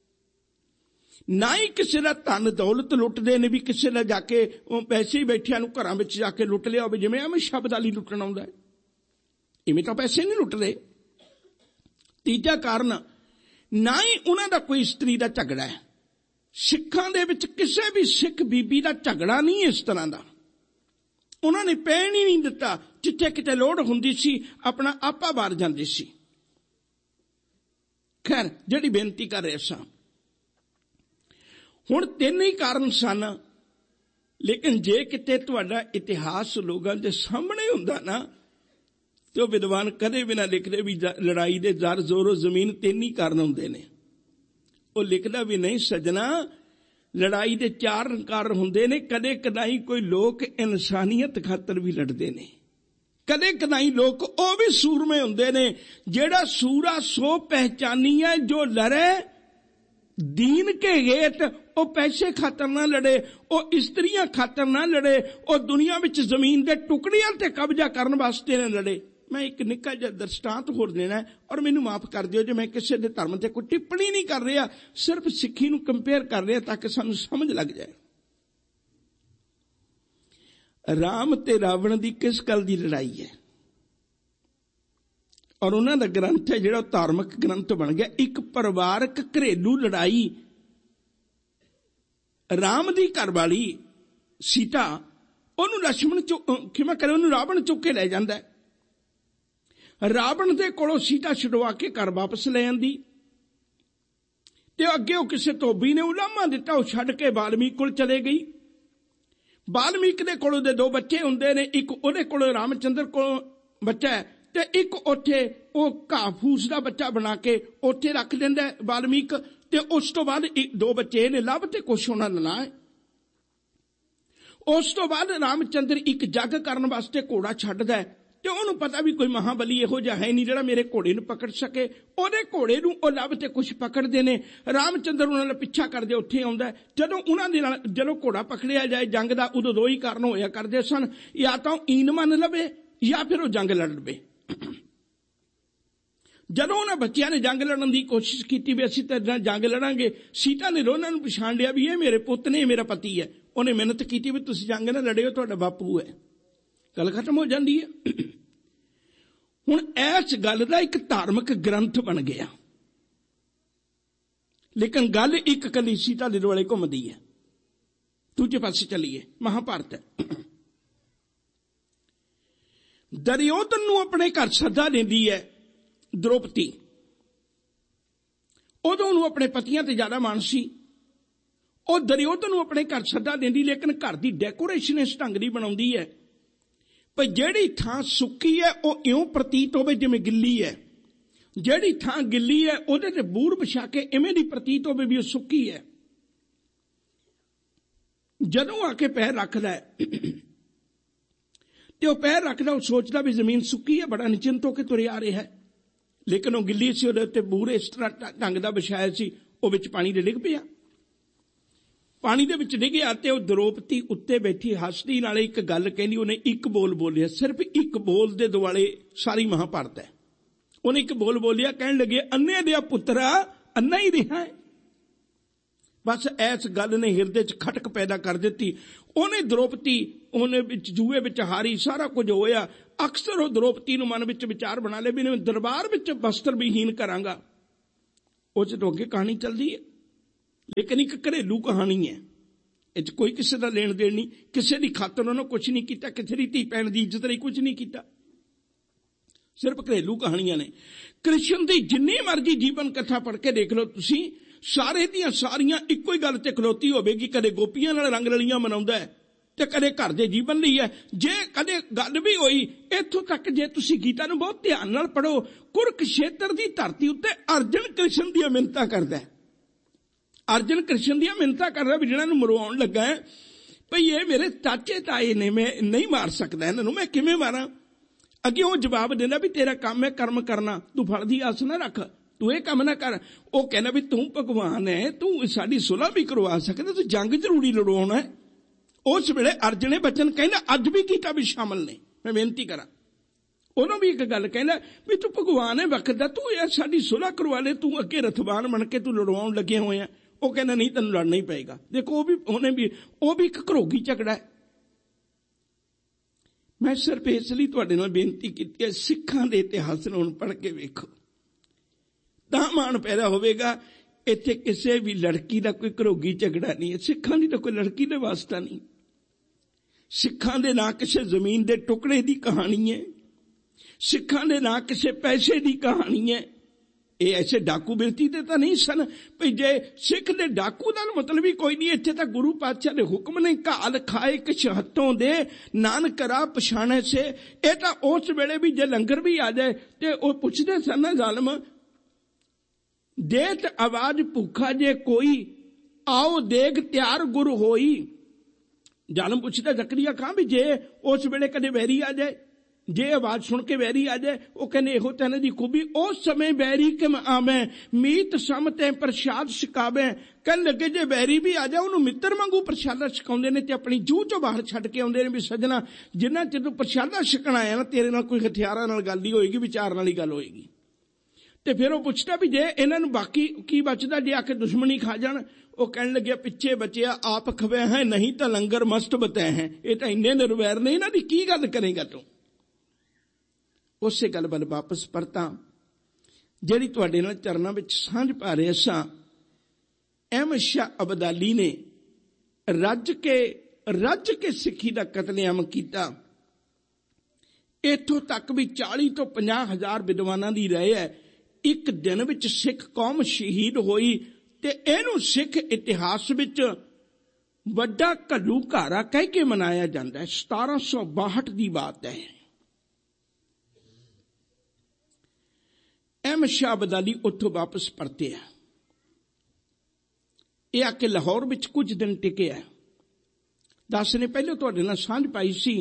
ਨਾ ਹੀ ਕਿਸੇ ਦਾ ਧਨ ਦੌਲਤ ਲੁੱਟਦੇ ਨੇ ਵੀ ਕਿਸੇ ਦਾ ਜਾ ਕੇ ਪੈਸੇ ਹੀ ਬੈਠਿਆਂ ਨੂੰ ਘਰਾਂ ਵਿੱਚ ਜਾ ਕੇ ਲੁੱਟ ਲਿਆ ਹੋਵੇ, ਜਿਵੇਂ ਅਹਿਮਦ ਸ਼ਾਹ ਅਬਦਾਲੀ ਲੁੱਟਣ ਆਉਂਦਾ ਹੈ। ਇਵੇਂ ਤਾਂ ਪੈਸੇ ਨਹੀਂ ਲੁੱਟਦੇ। ਤੀਜਾ ਕਾਰਨ, ਨਾ ਹੀ ਉਹਨਾਂ ਦਾ ਕੋਈ ਇਸਤਰੀ ਦਾ ਝਗੜਾ ਹੈ। ਸਿੱਖਾਂ ਦੇ ਵਿੱਚ ਕਿਸੇ ਵੀ ਸਿੱਖ ਬੀਬੀ ਦਾ ਝਗੜਾ ਨਹੀਂ ਇਸ ਤਰ੍ਹਾਂ ਦਾ। ਉਹਨਾਂ ਨੇ ਪੈਣ ਹੀ ਨਹੀਂ ਦਿੱਤਾ। ਜਿੱਥੇ ਕਿਤੇ ਲੋੜ ਹੁੰਦੀ ਸੀ ਆਪਣਾ ਆਪਾ ਬਾਰ ਜਾਂਦੇ ਸੀ। ਖੈਰ, ਜਿਹੜੀ ਬੇਨਤੀ ਕਰ ਰਿਹਾ ਸਾਂ, ਹੁਣ ਤਿੰਨ ਹੀ ਕਾਰਨ ਸਨ, ਲੇਕਿਨ ਜੇ ਕਿਤੇ ਤੁਹਾਡਾ ਇਤਿਹਾਸ ਲੋਕਾਂ ਦੇ ਸਾਹਮਣੇ ਹੁੰਦਾ ਨਾ, ਤੇ ਉਹ ਵਿਦਵਾਨ ਕਦੇ ਵੀ ਨਾ ਲਿਖਦੇ ਵੀ ਲੜਾਈ ਦੇ ਜ਼ਰ, ਜ਼ੋਰੋ, ਜ਼ਮੀਨ ਤਿੰਨ ਹੀ ਕਾਰਨ ਹੁੰਦੇ ਨੇ। ਉਹ ਲਿਖਦਾ ਵੀ ਨਹੀਂ ਸੱਜਣਾ, ਲੜਾਈ ਦੇ ਚਾਰ ਕਾਰਨ ਹੁੰਦੇ ਨੇ। ਕਦੇ ਕਦਾਈ ਕੋਈ ਲੋਕ ਇਨਸਾਨੀਅਤ ਖਾਤਰ ਵੀ ਲੜਦੇ ਨੇ। ਕਦੇ ਕਦਾਈ ਲੋਕ ਉਹ ਵੀ ਸੂਰਮੇ ਹੁੰਦੇ ਨੇ। ਜਿਹੜਾ ਸੂਰਾ ਸੋ ਪਹਿਚਾਨੀ ਹੈ, ਜੋ ਲੜੇ ਦੀਨ ਕੇ ਗੇਟ, ਉਹ ਪੈਸੇ ਖਾਤਰ ਨਾ ਲੜੇ, ਉਹ ਇਸਤਰੀਆਂ ਖਾਤਰ ਨਾ ਲੜੇ, ਉਹ ਦੁਨੀਆ ਵਿੱਚ ਜ਼ਮੀਨ ਦੇ ਟੁਕੜਿਆਂ ਤੇ ਕਬਜ਼ਾ ਕਰਨ ਵਾਸਤੇ ਨਾ ਲੜੇ। ਮੈਂ ਇੱਕ ਨਿੱਕਾ ਜਿਹਾ ਦ੍ਰਿਸ਼ਟਾਂਤ ਹੋਰ ਦੇਣਾ, ਔਰ ਮੈਨੂੰ ਮਾਫ ਕਰ ਦਿਓ ਜੇ ਮੈਂ ਕਿਸੇ ਦੇ ਧਰਮ ਤੇ ਕੋਈ ਟਿੱਪਣੀ ਨਹੀਂ ਕਰ ਰਿਹਾ, ਸਿਰਫ ਸਿੱਖੀ ਨੂੰ ਕੰਪੇਅਰ ਕਰ ਰਿਹਾ ਤਾਂ ਕਿ ਸਾਨੂੰ ਸਮਝ ਲੱਗ ਜਾਏ। राम ते रावण की किस गल की लड़ाई है। और उन्होंने ग्रंथ है जो धार्मिक ग्रंथ बन गया, एक परिवारक घरेलू लड़ाई। राम की घरवाली सीता ਉਹਨੂੰ लक्ष्मण चुक खिमा करे ਉਹਨੂੰ रावण चुक के लै जाता है। रावण के कोलों सीता छुड़वा के घर वापस ले आंदी ते अगे वो किसी धोबी ने उलामा दिता, वो छड्ड के वाल्मीकि कोल चले गई। वाल्मीकि दे कोलों दे दो बच्चे हुंदे ने, एक ਉਹਦੇ कोलों रामचंद्र कोलों बच्चा है ते एक उत्थे वो घाह फूस का बच्चा बना के उत्थे रख दिंदा है वाल्मीकि। ते उस तो बाद दो बच्चे ने लभ ते कुछ उन्होंने ना है। उस तो बाद रामचंद्र एक जग करने वास्ते घोड़ा छड्डदा है ते उहनूं पता भी कोई महाबली इहो जिहा है नहीं जिहड़ा मेरे घोड़े नूं पकड़ सके। ਉਹਦੇ घोड़े नूं ਉਹ ਲੱਭ ते कुछ पकड़दे ने। रामचंद्र उन्हां नाल पिछा करदे उत्थे आउंदा है। जदों उन्हां दे नाल जदों घोड़ा पकड़िया जाए जंग दा, उदों दो ही कारण होया करदे सन, या तां ईन मन लवे या फिर ਉਹ जंग लड़ लवे। जदों उन्हां बच्चियां ने जंग लड़न की कोशिश की भी असीं तां जंग लड़ांगे, सीता ने उन्हां नूं पछाण लिया भी ये मेरे पुੱਤ ने, मेरा पति है। उन्हें मिहनत की भी तुसीं जंग ना लड़िओ, तुहाडा बापू है, गल खत्म हो जाती है। हुण इस गल का एक धार्मिक ग्रंथ बन गया, लेकिन गल एक कली सीता दे दुआले घुमदी है। दूजे पासे चलीए, महाभारत है। दुर्योधन नूं अपने घर सदा देंदी है द्रौपदी। उदों उहनूं अपने पतियां ते ज्यादा माण सी। ਉਹ ਦੁਰਯੋਧਨ ਨੂੰ ਆਪਣੇ ਘਰ ਸੱਦਾ ਦਿੰਦੀ, ਲੇਕਿਨ ਘਰ ਦੀ ਡੈਕੋਰੇਸ਼ਨ ਇਸ ਢੰਗ ਦੀ ਬਣਾਉਂਦੀ ਹੈ ਭਈ ਜਿਹੜੀ ਥਾਂ ਸੁੱਕੀ ਹੈ ਉਹ ਇਉਂ ਪ੍ਰਤੀਤ ਹੋਵੇ ਜਿਵੇਂ ਗਿੱਲੀ ਹੈ, ਜਿਹੜੀ ਥਾਂ ਗਿੱਲੀ ਹੈ ਉਹਦੇ ਤੇ ਬੂਰ ਵਿਛਾ ਕੇ ਇਵੇਂ ਦੀ ਪ੍ਰਤੀਤ ਹੋਵੇ ਵੀ ਉਹ ਸੁੱਕੀ ਹੈ। ਜਦੋਂ ਆ ਕੇ ਪੈਰ ਰੱਖਦਾ ਤੇ ਉਹ ਪੈਰ ਰੱਖਦਾ, ਉਹ ਸੋਚਦਾ ਵੀ ਜ਼ਮੀਨ ਸੁੱਕੀ ਹੈ, ਬੜਾ ਨਿਚਿੰਤ ਹੋ ਕੇ ਤੁਰਿਆ ਆ ਰਿਹਾ ਹੈ, ਲੇਕਿਨ ਉਹ ਗਿੱਲੀ ਸੀ, ਉਹਦੇ ਉੱਤੇ ਬੂਰ ਇਸ ਤਰ੍ਹਾਂ ਢੰਗ ਦਾ ਵਿਛਾਇਆ ਸੀ, ਉਹ ਵਿੱਚ ਪਾਣੀ ਦੇ ਡਿੱਗ ਪਿਆ। पानी दे विच डिग्या ते ਉਹ द्रौपदी उत्ते बैठी हसदी नाल एक गल कहनी, उन्हें एक बोल बोलिया, सिर्फ एक बोल दे दुआले सारी महाभारत है। उन्हें एक बोल बोलिया, कहन लगे अन्ने दिया पुत्रा अन्ना ही रहा है। बस इस गल ने हिरदे च खटक पैदा कर दी। उन्हें द्रौपदी उन्हें विच जूए विच हारी, सारा कुछ होया। अक्सर वो द्रौपदी नूं मन विच विचार बना ले भी मैं दरबार विच वस्त्र विहीन करांगा। उस तो अगे कहानी चलती है, लेकिन एक घरेलू कहानी है, इस कोई किसी का लेन देन नहीं, किसी की खातर उन्होंने कुछ नहीं किया, किसी की धी भैन की इज्जत नहीं, कुछ नहीं किया, सिर्फ घरेलू कहानियां ने। कृष्ण की जिन्नी मर्जी जीवन कथा पढ़ के देख लो तुसी, सारे दियां सारियां इक्को ही गल ते खलोती होवेगी, कदे गोपियां नाल रंग रलियां मनाउंदा है ते कदे घर दे जीवन लई है। जे कदे गल भी होई इत्थों तक, जे तुसी गीता नूं बहुत ध्यान नाल पढ़ो, कुरुक्षेत्र की धरती उत्ते अर्जुन कृष्ण दी मिन्नतां करदा है। अर्जुन कृष्ण दी मिन्नतां कर रहा भी जिन्हां नूं मरवाउण लगा है भई ये मेरे चाचे ताए ने, मैं नहीं मार सकदा इन्हां नूं, मैं किवें मारां। अगे वो जवाब देंदा भी तेरा काम है कर्म करना, तू फल दी आस ना रख, तू ये काम ना कर। वो कहना भी तू भगवान है, तू साडी सुलह भी करवा सकदा, तू जंग जरूरी लड़वाउणा है। उस वेले अर्जुन ने बचन कहना अज भी गीता भी शामिल ने, मैं बेनती करा। उन्होंने भी एक गल कहना भी तू भगवान है वक्त दा, तू यार साडी सुलह करवा ले, तू अगे रथवान बन के तू लड़वाउण लगे होए हैं। वो कहना नहीं तेन लड़ना ही पएगा। देखो वो भी उन्हें भी वो भी एक घरोगी झगड़ा है। मैं सिर्फ इसलिए तुहाडे नाल बेनती की है, सिखां दे इतिहास नूं पढ़ के वेखो तां मान पैदा होवेगा। इत्थे किसी भी लड़की का कोई घरोगी झगड़ा नहीं है, सिखां दी तां कोई लड़की दे वास्ता नहीं। सिखां दे ना किसी जमीन दे टुकड़े की कहानी है, सिखां दे ना किसी पैसे की कहानी है। ये ऐसे डाकू बिरती दे तां नहीं सन भई जे सिख दे डाकू दा मतलब ही कोई नहीं। इत्थे तां गुरु पातशाह दे हुक्म ने घाल खाए किछ हत्थों दे नानकरा पछाणे से। ये तां उस वेले भी जे लंगर भी आ जाए ते ओ पुछदे सन ना जालम, देत आवाज भूखा जे कोई, आओ देग त्यार गुर होई। जालम पुछदा जकरिया खां भी जे उस वेले कदे वैरी आ जाए, जे आवाज सुन के वैरी आ जाए, वो कहने इहो तेन दी खूबी, उस समय वैरी किम आवे मीत समते प्रसाद छकावे। कहन लगे जे वैरी भी आ जाए उन्होंने मित्र वांगू प्रसादा छकाउंदे ने ते अपनी जूह चों बाहर छड्ड के आउंदे ने भी सजना जिन्ना चिर तूं प्रसादा छकना है ना तेरे नाल कोई हथियारां नाल गल नहीं होएगी, विचार नाल ही गल होएगी। ਤੇ ਫਿਰ ਉਹ ਪੁੱਛਦਾ ਵੀ ਜੇ ਇਹਨਾਂ ਨੂੰ ਬਾਕੀ ਕੀ ਬਚਦਾ ਜੇ ਆ ਕੇ ਦੁਸ਼ਮਣੀ ਖਾ ਜਾਣ। ਉਹ ਕਹਿਣ ਲੱਗਿਆ ਪਿੱਛੇ ਬਚਿਆ ਆਪ ਖਵੇ ਹੈ ਨਹੀਂ ਤਾਂ ਲੰਗਰ ਮਸਤ ਬਤੈ ਹੈ। ਇਹ ਤਾਂ ਇੰਨੇ ਨਿਰਵੈਰ ਨੇ, ਇਹਨਾਂ ਦੀ ਕੀ ਗੱਲ ਕਰੇਗਾ ਤੂੰ। ਉਸੇ ਗੱਲ ਵੱਲ ਵਾਪਸ ਪਰਤਾਂ ਜਿਹੜੀ ਤੁਹਾਡੇ ਨਾਲ ਚਰਨਾਂ ਵਿੱਚ ਸਾਂਝ ਪਾ ਰਹੇ ਸਾਂ। ਅਹਿਮਦ ਸ਼ਾਹ ਅਬਦਾਲੀ ਨੇ ਰੱਜ ਕੇ ਰੱਜ ਕੇ ਸਿੱਖੀ ਦਾ ਕਤਲੇਆਮ ਕੀਤਾ। ਇੱਥੋਂ ਤੱਕ ਵੀ ਚਾਲੀ ਤੋਂ ਪੰਜਾਹ ਹਜ਼ਾਰ ਵਿਦਵਾਨਾਂ ਦੀ ਰਾਏ ਹੈ ਇੱਕ ਦਿਨ ਵਿੱਚ ਸਿੱਖ ਕੌਮ ਸ਼ਹੀਦ ਹੋਈ। ਤੇ ਇਹਨੂੰ ਸਿੱਖ ਇਤਿਹਾਸ ਵਿੱਚ ਵੱਡਾ ਘੱਲੂਘਾਰਾ ਕਹਿ ਕੇ ਮਨਾਇਆ ਜਾਂਦਾ ਹੈ। ਸਤਾਰਾਂ ਸੌ ਬਾਹਠ ਦੀ ਬਾਤ ਹੈ। ਅਹਿਮਦ ਸ਼ਾਹ ਅਬਦਾਲੀ ਉੱਥੋਂ ਵਾਪਸ ਪਰਤਿਆ। ਇਹ ਆ ਕੇ ਲਾਹੌਰ ਵਿੱਚ ਕੁਝ ਦਿਨ ਟਿਕਿਆ। ਦਸ ਨੇ ਪਹਿਲਾਂ ਤੁਹਾਡੇ ਨਾਲ ਸਾਂਝ ਪਾਈ ਸੀ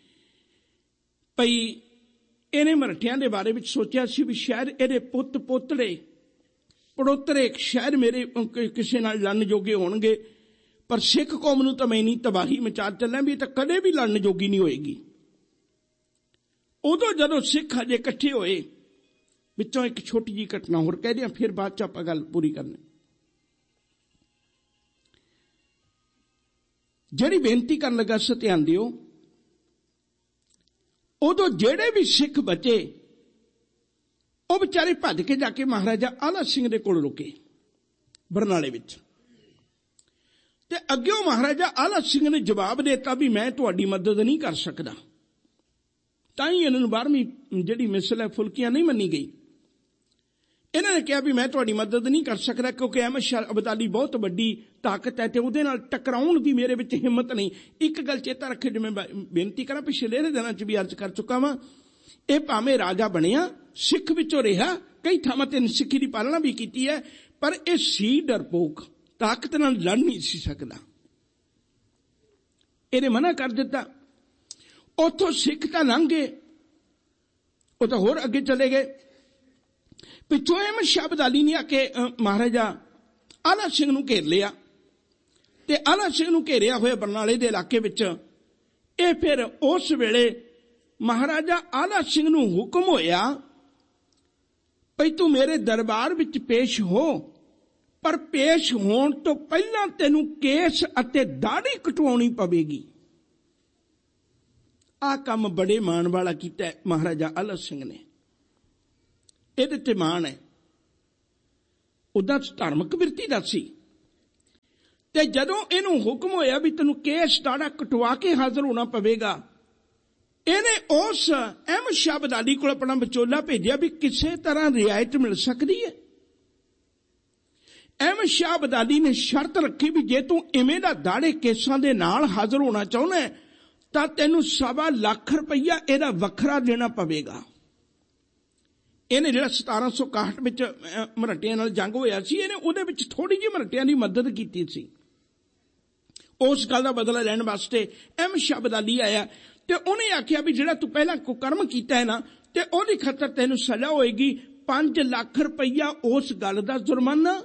ਭਈ ਇਹਨੇ ਮਰਾਠਿਆਂ ਦੇ ਬਾਰੇ ਵਿੱਚ ਸੋਚਿਆ ਸੀ ਵੀ ਸ਼ਾਇਦ ਇਹਦੇ ਪੁੱਤ ਪੋਤੜੇ ਪੜੋਤਰੇ ਸ਼ਾਇਦ ਮੇਰੇ ਕਿਸੇ ਨਾਲ ਲੜਨ ਜੋਗੇ ਹੋਣਗੇ, ਪਰ ਸਿੱਖ ਕੌਮ ਨੂੰ ਤਾਂ ਮੈਂ ਨਹੀਂ ਤਬਾਹੀ ਮਚਾ ਚੱਲਾਂ ਵੀ ਇਹ ਤਾਂ ਕਦੇ ਵੀ ਲੜਨ ਜੋਗੀ ਨਹੀਂ ਹੋਏਗੀ। ਉਦੋਂ ਜਦੋਂ ਸਿੱਖ ਹਜੇ ਇਕੱਠੇ ਹੋਏ, ਵਿੱਚੋਂ ਇੱਕ ਛੋਟੀ ਜਿਹੀ ਘਟਨਾ ਹੋਰ ਕਹਿ ਦਿਆਂ, ਫਿਰ ਬਾਅਦ ਚ ਆਪਾਂ ਗੱਲ ਪੂਰੀ ਕਰਨੀ। ਜਿਹੜੀ ਬੇਨਤੀ ਕਰਨ ਲੱਗਾ ਸੀ ਧਿਆਨ ਦਿਓ। ਉਦੋਂ ਜਿਹੜੇ ਵੀ ਸਿੱਖ ਬਚੇ ਉਹ ਵਿਚਾਰੇ ਭੱਜ ਕੇ ਜਾ ਕੇ ਮਹਾਰਾਜਾ ਆਲਾ ਸਿੰਘ ਦੇ ਕੋਲ ਰੁਕੇ ਬਰਨਾਲੇ ਵਿੱਚ। ਤੇ ਅੱਗਿਓਂ ਮਹਾਰਾਜਾ ਆਲਾ ਸਿੰਘ ਨੇ ਜਵਾਬ ਦਿੱਤਾ ਵੀ ਮੈਂ ਤੁਹਾਡੀ ਮਦਦ ਨਹੀਂ ਕਰ ਸਕਦਾ। ਤਾਂ ਹੀ ਇਹਨਾਂ ਨੂੰ ਬਾਰਵੀਂ ਜਿਹੜੀ ਮਿਸਲ ਹੈ ਫੁਲਕੀਆਂ ਨਹੀਂ ਮੰਨੀ ਗਈ। ਇਹਨਾਂ ਨੇ ਕਿਹਾ ਵੀ ਮੈਂ ਤੁਹਾਡੀ ਮਦਦ ਨਹੀਂ ਕਰ ਸਕਦਾ ਕਿਉਂਕਿ ਅਹਿਮਦ ਸ਼ਾਹ ਅਬਦਾਲੀ ਬਹੁਤ ਵੱਡੀ ਤਾਕਤ ਹੈ ਤੇ ਉਹਦੇ ਨਾਲ ਟਕਰਾਉਣ ਦੀ ਮੇਰੇ ਵਿੱਚ ਹਿੰਮਤ ਨਹੀਂ। ਇੱਕ ਗੱਲ ਚੇਤਾ ਰੱਖੇ, ਜਿਵੇਂ ਬੇਨਤੀ ਕਰਾਂ ਪਿਛਲੇ ਦਿਨਾਂ ਚ ਵੀ ਅਰਜ਼ ਕਰ ਚੁੱਕਾ ਵਾਂ, ਇਹ ਭਾਵੇਂ ਰਾਜਾ ਬਣਿਆ ਸਿੱਖ ਵਿੱਚੋਂ ਰਿਹਾ, ਕਈ ਥਾਵਾਂ ਤੇ ਸਿੱਖੀ ਦੀ ਪਾਲਣਾ ਵੀ ਕੀਤੀ ਹੈ, ਪਰ ਇਹ ਸੀ ਡਰਪੋਕ, ਤਾਕਤ ਨਾਲ ਲੜ ਨਹੀਂ ਸੀ ਸਕਦਾ। ਇਹਨੇ ਮਨਾ ਕਰ ਦਿੱਤਾ। ਉੱਥੋਂ ਸਿੱਖ ਤਾਂ ਲੰਘ ਗਏ, ਉਹ ਤਾਂ ਹੋਰ ਅੱਗੇ ਚਲੇ ਗਏ। ਪਿੱਛੋਂ ਅਹਿਮਦ ਸ਼ਾਹ ਅਬਦਾਲੀ ਨੇ ਆ ਕੇ ਮਹਾਰਾਜਾ ਆਲਾ ਸਿੰਘ ਨੂੰ ਘੇਰ ਲਿਆ ਤੇ ਆਲਾ ਸਿੰਘ ਨੂੰ ਘੇਰਿਆ ਹੋਇਆ ਬਰਨਾਲੇ ਦੇ ਇਲਾਕੇ ਵਿੱਚ ਇਹ ਫਿਰ ਉਸ ਵੇਲੇ ਮਹਾਰਾਜਾ ਆਲਾ ਸਿੰਘ ਨੂੰ ਹੁਕਮ ਹੋਇਆ ਭਈ ਤੂੰ ਮੇਰੇ ਦਰਬਾਰ ਵਿੱਚ ਪੇਸ਼ ਹੋ, ਪਰ ਪੇਸ਼ ਹੋਣ ਤੋਂ ਪਹਿਲਾਂ ਤੈਨੂੰ ਕੇਸ ਅਤੇ ਦਾੜੀ ਕਟਵਾਉਣੀ ਪਵੇਗੀ। ਆਹ ਕੰਮ ਬੜੇ ਮਾਣ ਵਾਲਾ ਕੀਤਾ ਮਹਾਰਾਜਾ ਆਲਾ ਸਿੰਘ ਨੇ। ਇਹਦੇ ਤੇ ਮਾਣ ਹੈ। ਉਹਦਾ ਧਾਰਮਿਕ ਬਿਰਤੀ ਦਾ ਸੀ। ਤੇ ਜਦੋਂ ਇਹਨੂੰ ਹੁਕਮ ਹੋਇਆ ਵੀ ਤੈਨੂੰ ਕੇਸ ਦਾੜਾ ਕਟਵਾ ਕੇ ਹਾਜ਼ਰ ਹੋਣਾ ਪਵੇਗਾ, ਇਹਨੇ ਉਸ ਅਹਿਮਦ ਸ਼ਾਹ ਅਬਦਾਲੀ ਕੋਲ ਆਪਣਾ ਵਿਚੋਲਾ ਭੇਜਿਆ ਵੀ ਕਿਸੇ ਤਰ੍ਹਾਂ ਰਿਆਇਤ ਮਿਲ ਸਕਦੀ ਹੈ। ਅਹਿਮਦ ਸ਼ਾਹ ਅਬਦਾਲੀ ਨੇ ਸ਼ਰਤ ਰੱਖੀ ਵੀ ਜੇ ਤੂੰ ਇਵੇਂ ਦਾ ਦਾੜੇ ਕੇਸਾਂ ਦੇ ਨਾਲ ਹਾਜ਼ਰ ਹੋਣਾ ਚਾਹੁੰਦਾ ਹੈ ਤਾਂ ਤੈਨੂੰ ਸਵਾ ਲੱਖ ਰੁਪਈਆ ਇਹਦਾ ਵੱਖਰਾ ਦੇਣਾ ਪਵੇਗਾ। ਇਹਨੇ ਜਿਹੜਾ ਸਤਾਰਾਂ ਸੌ ਇਕਾਹਠ ਵਿੱਚ ਮਰਾਠਿਆਂ ਨਾਲ ਜੰਗ ਹੋਇਆ ਸੀ, ਇਹਨੇ ਉਹਦੇ ਵਿੱਚ ਥੋੜੀ ਜਿਹੀ ਮਰਾਠਿਆਂ ਦੀ ਮਦਦ ਕੀਤੀ ਸੀ। ਉਸ ਗੱਲ ਦਾ ਬਦਲਾ ਲੈਣ ਵਾਸਤੇ ਅਹਿਮਦ ਸ਼ਾਹ ਅਬਦਾਲੀ ਆਇਆ ਤੇ ਉਹਨੇ ਆਖਿਆ ਵੀ ਜਿਹੜਾ ਤੂੰ ਪਹਿਲਾਂ ਕੁਕਰਮ ਕੀਤਾ ਹੈ ਨਾ, ਤੇ ਉਹਦੀ ਖਾਤਰ ਤੈਨੂੰ ਸਜ਼ਾ ਹੋਏਗੀ ਪੰਜ ਲੱਖ ਰੁਪਈਆ ਉਸ ਗੱਲ ਦਾ ਜੁਰਮਾਨਾ।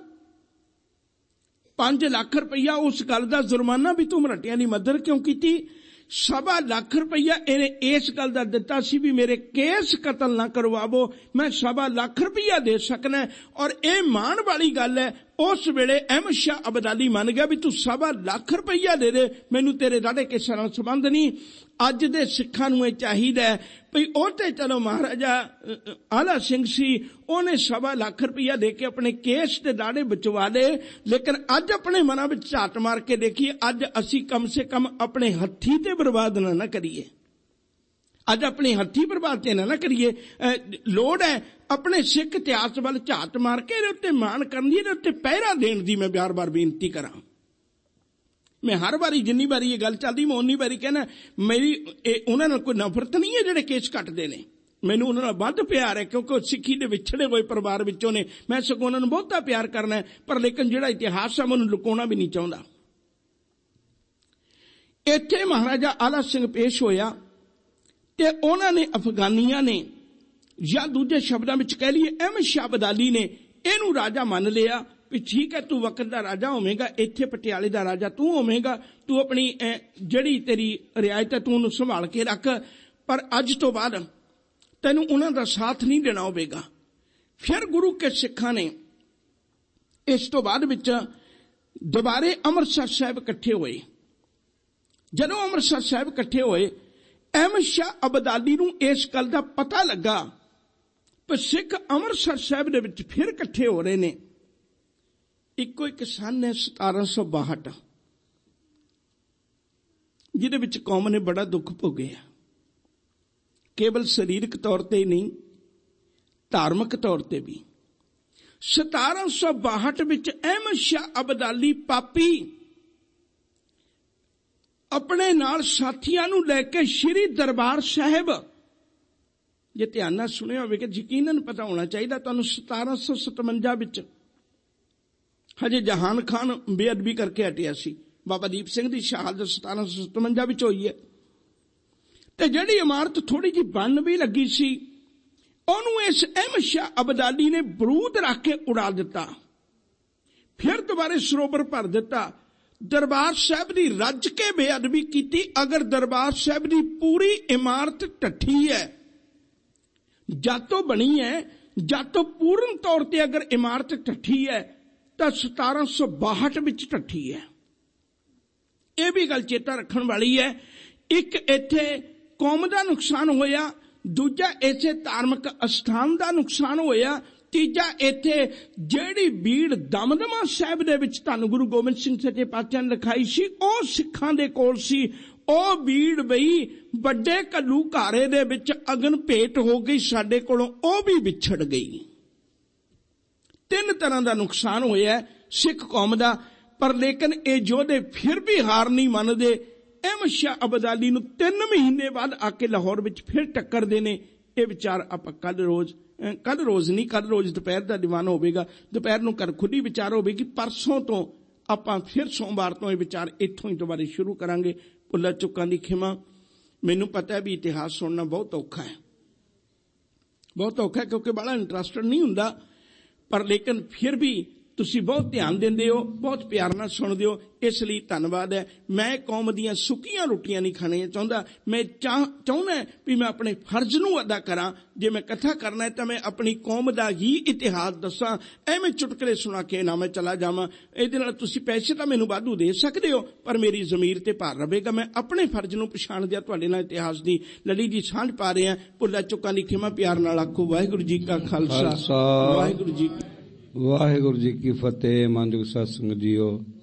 ਪੰਜ ਲੱਖ ਰੁਪਈਆ ਉਸ ਗੱਲ ਦਾ ਜੁਰਮਾਨਾ ਵੀ ਤੂੰ ਮਰਾਠਿਆਂ ਦੀ ਮਦਦ ਕਿਉਂ ਕੀਤੀ। ਸਵਾ ਲੱਖ ਰੁਪਈਆ ਇਹਨੇ ਇਸ ਗੱਲ ਦਾ ਦਿੱਤਾ ਸੀ ਵੀ ਮੇਰੇ ਕੇਸ ਕਤਲ ਨਾ ਕਰਵਾਵੋ, ਮੈਂ ਸਵਾ ਲੱਖ ਰੁਪਈਆ ਦੇ ਸਕਣਾ। ਔਰ ਇਹ ਮਾਣ ਵਾਲੀ ਗੱਲ ਹੈ, ਉਸ ਵੇਲੇ ਅਹਿਮਦ ਸ਼ਾਹ ਅਬਦਾਲੀ ਮੰਨ ਗਿਆ ਵੀ ਤੂੰ ਸਵਾ ਲੱਖ ਰੁਪਈਆ ਦੇ ਦੇ, ਮੈਨੂੰ ਤੇਰੇ ਦਾੜੇ ਕੇਸਾਂ ਨਾਲ ਸੰਬੰਧ ਨਹੀਂ। ਅੱਜ ਦੇ ਸਿੱਖਾਂ ਨੂੰ ਇਹ ਚਾਹੀਦਾ ਹੈ ਭਈ ਉਹ ਤੇ ਚਲੋ ਮਹਾਰਾਜਾ ਆਲਾ ਸਿੰਘ ਸੀ, ਉਹਨੇ ਸਵਾ ਲੱਖ ਰੁਪਈਆ ਦੇ ਕੇ ਆਪਣੇ ਕੇਸ ਤੇ ਦਾੜੇ ਬਚਵਾ ਲਏ, ਲੇਕਿਨ ਅੱਜ ਆਪਣੇ ਮਨਾਂ ਵਿੱਚ ਝਾਤ ਮਾਰ ਕੇ ਦੇਖੀਏ, ਅੱਜ ਅਸੀਂ ਕਮ ਸੇ ਕਮ ਆਪਣੇ ਹੱਥੀ ਤੇ ਬਰਬਾਦ ਨਾ ਨਾ ਕਰੀਏ। ਅੱਜ ਆਪਣੇ ਹੱਥੀ ਬਰਬਾਦ ਤੇ ਨਾ ਨਾ ਕਰੀਏ। ਲੋੜ ਹੈ ਆਪਣੇ ਸਿੱਖ ਇਤਿਹਾਸ ਵੱਲ ਝਾਤ ਮਾਰ ਕੇ ਇਹਦੇ ਉੱਤੇ ਮਾਣ ਕਰਨ ਦੀ, ਇਹਦੇ ਉੱਤੇ ਪਹਿਰਾ ਦੇਣ ਦੀ ਮੈਂ ਬਾਰ ਬਾਰ ਬੇਨਤੀ ਕਰਾਂ। ਮੈਂ ਹਰ ਵਾਰੀ ਜਿੰਨੀ ਵਾਰੀ ਇਹ ਗੱਲ ਚੱਲਦੀ ਮੈਂ ਉਨੀ ਵਾਰੀ ਕਹਿਣਾ ਮੇਰੀ ਉਹਨਾਂ ਨਾਲ ਕੋਈ ਨਫ਼ਰਤ ਨਹੀਂ ਹੈ ਜਿਹੜੇ ਕੇਸ ਕੱਟਦੇ ਨੇ, ਮੈਨੂੰ ਉਹਨਾਂ ਨਾਲ ਵੱਧ ਪਿਆਰ ਹੈ ਕਿਉਂਕਿ ਉਹ ਸਿੱਖੀ ਦੇ ਵਿਛੜੇ ਹੋਏ ਪਰਿਵਾਰ ਵਿੱਚੋਂ ਨੇ। ਮੈਂ ਸਗੋਂ ਉਹਨਾਂ ਨੂੰ ਬਹੁਤਾ ਪਿਆਰ ਕਰਨਾ ਹੈ, ਪਰ ਲੇਕਿਨ ਜਿਹੜਾ ਇਤਿਹਾਸ ਹੈ ਮੈਂ ਉਹਨੂੰ ਲੁਕਾਉਣਾ ਵੀ ਨਹੀਂ ਚਾਹੁੰਦਾ। ਇੱਥੇ ਮਹਾਰਾਜਾ ਆਲਾ ਸਿੰਘ ਪੇਸ਼ ਹੋਇਆ ਤੇ ਉਹਨਾਂ ਨੇ ਅਫਗਾਨੀਆਂ ਨੇ, ਜਾਂ ਦੂਜੇ ਸ਼ਬਦਾਂ ਵਿੱਚ ਕਹਿ ਲਈਏ ਅਹਿਮਦ ਸ਼ਾਹ ਅਬਦਾਲੀ ਨੇ ਇਹਨੂੰ ਰਾਜਾ ਮੰਨ ਲਿਆ ਵੀ ਠੀਕ ਹੈ ਤੂੰ ਵਕਤ ਦਾ ਰਾਜਾ ਹੋਵੇਂਗਾ, ਇੱਥੇ ਪਟਿਆਲੇ ਦਾ ਰਾਜਾ ਤੂੰ ਹੋਵੇਂਗਾ, ਤੂੰ ਆਪਣੀ ਜਿਹੜੀ ਤੇਰੀ ਰਿਆਇਤ ਹੈ ਤੂੰ ਉਹਨੂੰ ਸੰਭਾਲ ਕੇ ਰੱਖ, ਪਰ ਅੱਜ ਤੋਂ ਬਾਅਦ ਤੈਨੂੰ ਉਹਨਾਂ ਦਾ ਸਾਥ ਨਹੀਂ ਦੇਣਾ ਹੋਵੇਗਾ। ਫਿਰ ਗੁਰੂ ਕੇ ਸਿੱਖਾਂ ਨੇ ਇਸ ਤੋਂ ਬਾਅਦ ਵਿੱਚ ਦੁਬਾਰੇ ਅੰਮ੍ਰਿਤਸਰ ਸਾਹਿਬ ਇਕੱਠੇ ਹੋਏ। ਜਦੋਂ ਅੰਮ੍ਰਿਤਸਰ ਸਾਹਿਬ ਇਕੱਠੇ ਹੋਏ, ਅਹਿਮਦ ਸ਼ਾਹ ਅਬਦਾਲੀ ਨੂੰ ਇਸ ਗੱਲ ਦਾ ਪਤਾ ਲੱਗਾ ਕਿ ਸਿੱਖ ਅੰਮ੍ਰਿਤਸਰ ਸਾਹਿਬ ਦੇ ਵਿੱਚ ਫਿਰ ਇਕੱਠੇ ਹੋ ਰਹੇ ਨੇ। ਇੱਕੋ ਇੱਕ ਸੰਨ ਹੈ ਸਤਾਰਾਂ ਸੌ ਬਾਹਠ, ਜਿਹਦੇ ਵਿੱਚ ਕੌਮ ਨੇ ਬੜਾ ਦੁੱਖ ਭੋਗਿਆ, ਕੇਵਲ ਸਰੀਰਕ ਤੌਰ ਤੇ ਹੀ ਨਹੀਂ, ਧਾਰਮਿਕ ਤੌਰ ਤੇ ਵੀ। ਸਤਾਰਾਂ ਸੌ ਬਾਹਠ ਵਿੱਚ ਅਹਿਮਦ ਸ਼ਾਹ ਅਬਦਾਲੀ ਪਾਪੀ ਆਪਣੇ ਨਾਲ ਸਾਥੀਆਂ ਨੂੰ ਲੈ ਕੇ ਸ਼੍ਰੀ ਦਰਬਾਰ ਸਾਹਿਬ, ਜੇ ਧਿਆਨ ਨਾਲ ਸੁਣਿਆ ਹੋਵੇ ਕਿ ਯਕੀਨਨ ਪਤਾ ਹੋਣਾ ਚਾਹੀਦਾ ਤੁਹਾਨੂੰ, ਸਤਾਰਾਂ ਸੌ ਸਤਵੰਜਾ ਵਿੱਚ ਹਜੇ ਜਹਾਨ ਖਾਨ ਬੇਅਦਬੀ ਕਰਕੇ ਹਟਿਆ ਸੀ। ਬਾਬਾ ਦੀਪ ਸਿੰਘ ਦੀ ਸ਼ਹਾਦਤ ਸਤਾਰਾਂ ਸੌ ਸਤਵੰਜਾ ਵਿੱਚ ਹੋਈ ਹੈ। ਤੇ ਜਿਹੜੀ ਇਮਾਰਤ ਥੋੜੀ ਜਿਹੀ ਬਣ ਵੀ ਲੱਗੀ ਸੀ, ਉਹਨੂੰ ਇਸ ਅਹਿਮਦ ਸ਼ਾਹ ਅਬਦਾਲੀ ਨੇ ਬਰੂਦ ਰੱਖ ਕੇ ਉਡਾ ਦਿੱਤਾ। ਫਿਰ ਦੁਬਾਰੇ ਸਰੋਵਰ ਭਰ ਦਿੱਤਾ। ਦਰਬਾਰ ਸਾਹਿਬ ਦੀ ਰੱਜ ਕੇ ਬੇਅਦਬੀ ਕੀਤੀ। ਅਗਰ ਦਰਬਾਰ ਸਾਹਿਬ ਦੀ ਪੂਰੀ ਇਮਾਰਤ ਢੱਠੀ ਹੈ, ਜਦ ਤੋਂ ਬਣੀ ਹੈ, ਜਦ ਤੋਂ ਪੂਰਨ ਤੌਰ ਤੇ ਅਗਰ ਇਮਾਰਤ ਢੱਠੀ ਹੈ ਤਾਂ ਸਤਾਰਾਂ ਸੌ ਬਾਹਠ ਵਿੱਚ ਢੱਠੀ ਹੈ। ਇਹ ਵੀ ਗੱਲ ਚੇਤਾ ਰੱਖਣ ਵਾਲੀ ਹੈ। ਇੱਕ ਇੱਥੇ ਕੌਮ ਦਾ ਨੁਕਸਾਨ ਹੋਇਆ, ਦੂਜਾ ਇੱਥੇ ਧਾਰਮਿਕ ਅਸਥਾਨ ਦਾ ਨੁਕਸਾਨ ਹੋਇਆ, ਤੀਜਾ ਇੱਥੇ ਜਿਹੜੀ ਬੀੜ ਦਮਦਮਾ ਸਾਹਿਬ ਦੇ ਵਿੱਚ ਧੰਨ ਗੁਰੂ ਗੋਬਿੰਦ ਸਿੰਘ ਸੱਚੇ ਪਾਤਸ਼ਾਹ ਨੇ ਲਿਖਾਈ ਸੀ, ਉਹ ਸਿੱਖਾਂ ਦੇ ਕੋਲ ਸੀ। ਉਹ ਬੀੜ ਬਈ ਵੱਡੇ ਘੱਲੂ ਘਾਰੇ ਦੇ ਵਿੱਚ ਅਗਨ ਭੇਟ ਹੋ ਗਈ ਸਾਡੇ ਕੋਲੋਂ, ਉਹ ਵੀ ਵਿਛੜ ਗਈ। ਤਿੰਨ ਤਰ੍ਹਾਂ ਦਾ ਨੁਕਸਾਨ ਹੋਇਆ ਸਿੱਖ ਕੌਮ ਦਾ। ਪਰ ਲੇਕਿਨ ਇਹ ਯੋਧੇ ਫਿਰ ਵੀ ਹਾਰ ਨਹੀਂ ਮੰਨਦੇ। ਅਹਿਮਦ ਸ਼ਾਹ ਅਬਦਾਲੀ ਨੂੰ ਤਿੰਨ ਮਹੀਨੇ ਬਾਅਦ ਆ ਕੇ ਲਾਹੌਰ ਵਿੱਚ ਫਿਰ ਟੱਕਰਦੇ ਨੇ। ਇਹ ਵਿਚਾਰ ਆਪਾਂ ਕੱਲ ਰੋਜ਼ ਕੱਲ ਰੋਜ਼ ਨਹੀਂ ਕੱਲ ਰੋਜ਼ ਦੁਪਹਿਰ ਦਾ ਦੀਵਾਨ ਹੋਵੇਗਾ, ਦੁਪਹਿਰ ਨੂੰ ਕਰ ਖੁੱਲੀ ਵਿਚਾਰ ਹੋਵੇਗੀ। ਪਰਸੋਂ ਤੋਂ ਆਪਾਂ ਫਿਰ ਸੋਮਵਾਰ ਤੋਂ ਇਹ ਵਿਚਾਰ ਇੱਥੋਂ ਹੀ ਦੁਬਾਰੇ ਸ਼ੁਰੂ ਕਰਾਂਗੇ। ਭੁੱਲਾਂ ਚੁੱਕਾਂ ਦੀ ਖਿਮਾ। ਮੈਨੂੰ ਪਤਾ ਹੈ ਵੀ ਇਤਿਹਾਸ ਸੁਣਨਾ ਬਹੁਤ ਔਖਾ ਹੈ, ਬਹੁਤ ਔਖਾ ਹੈ, ਕਿਉਂਕਿ ਬੜਾ ਇੰਟਰਸਟਡ ਨਹੀਂ ਹੁੰਦਾ। ਪਰ ਲੇਕਿਨ ਫਿਰ ਵੀ ਤੁਸੀਂ ਬਹੁਤ ਧਿਆਨ ਦਿੰਦੇ ਹੋ, ਬਹੁਤ ਪਿਆਰ ਨਾਲ ਸੁਣਦੇ ਹੋ, ਇਸ ਲਈ ਧੰਨਵਾਦ ਹੈ। ਮੈਂ ਕੌਮ ਦੀਆਂ ਸੁੱਕੀਆਂ ਰੋਟੀਆਂ ਨਹੀਂ ਖਾਣੀਆਂ ਚਾਹੁੰਦਾ। ਮੈਂ ਚਾਹ ਚਾਹੁੰਦਾ ਵੀ ਮੈਂ ਆਪਣੇ ਫਰਜ਼ ਨੂੰ ਅਦਾ ਕਰਾਂ। ਜੇ ਮੈਂ ਕਥਾ ਕਰਨਾ ਹੈ ਤਾਂ ਮੈਂ ਆਪਣੀ ਕੌਮ ਦਾ ਹੀ ਇਤਿਹਾਸ ਦੱਸਾਂ। ਐਵੇਂ ਚੁਟਕਲੇ ਸੁਣਾ ਕੇ ਨਾ ਮੈਂ ਚਲਾ ਜਾਵਾਂ। ਇਹਦੇ ਨਾਲ ਤੁਸੀਂ ਪੈਸੇ ਤਾਂ ਮੈਨੂੰ ਵਾਧੂ ਦੇ ਸਕਦੇ ਹੋ, ਪਰ ਮੇਰੀ ਜ਼ਮੀਰ ਤੇ ਭਾਰ ਰਹੇਗਾ। ਮੈਂ ਆਪਣੇ ਫਰਜ਼ ਨੂੰ ਪਛਾਣਦਿਆਂ ਤੁਹਾਡੇ ਨਾਲ ਇਤਿਹਾਸ ਦੀ ਲੜੀ ਦੀ ਸਾਂਝ ਪਾ ਰਿਹਾ। ਭੁੱਲਾਂ ਚੁੱਕਾਂ ਦੀ ਖਿਮਾ। ਪਿਆਰ ਨਾਲ ਆਖੋ ਵਾਹਿਗੁਰੂ ਜੀ ਕਾ ਖਾਲਸਾ, ਵਾਹਿਗੁਰੂ ਜੀ ਵਾਹਿਗੁਰੂ ਜੀ ਕੀ ਫਤਿਹ। ਮਾਨਯੋਗ ਸਤਿ ਸੰਗਤ ਜੀਓ।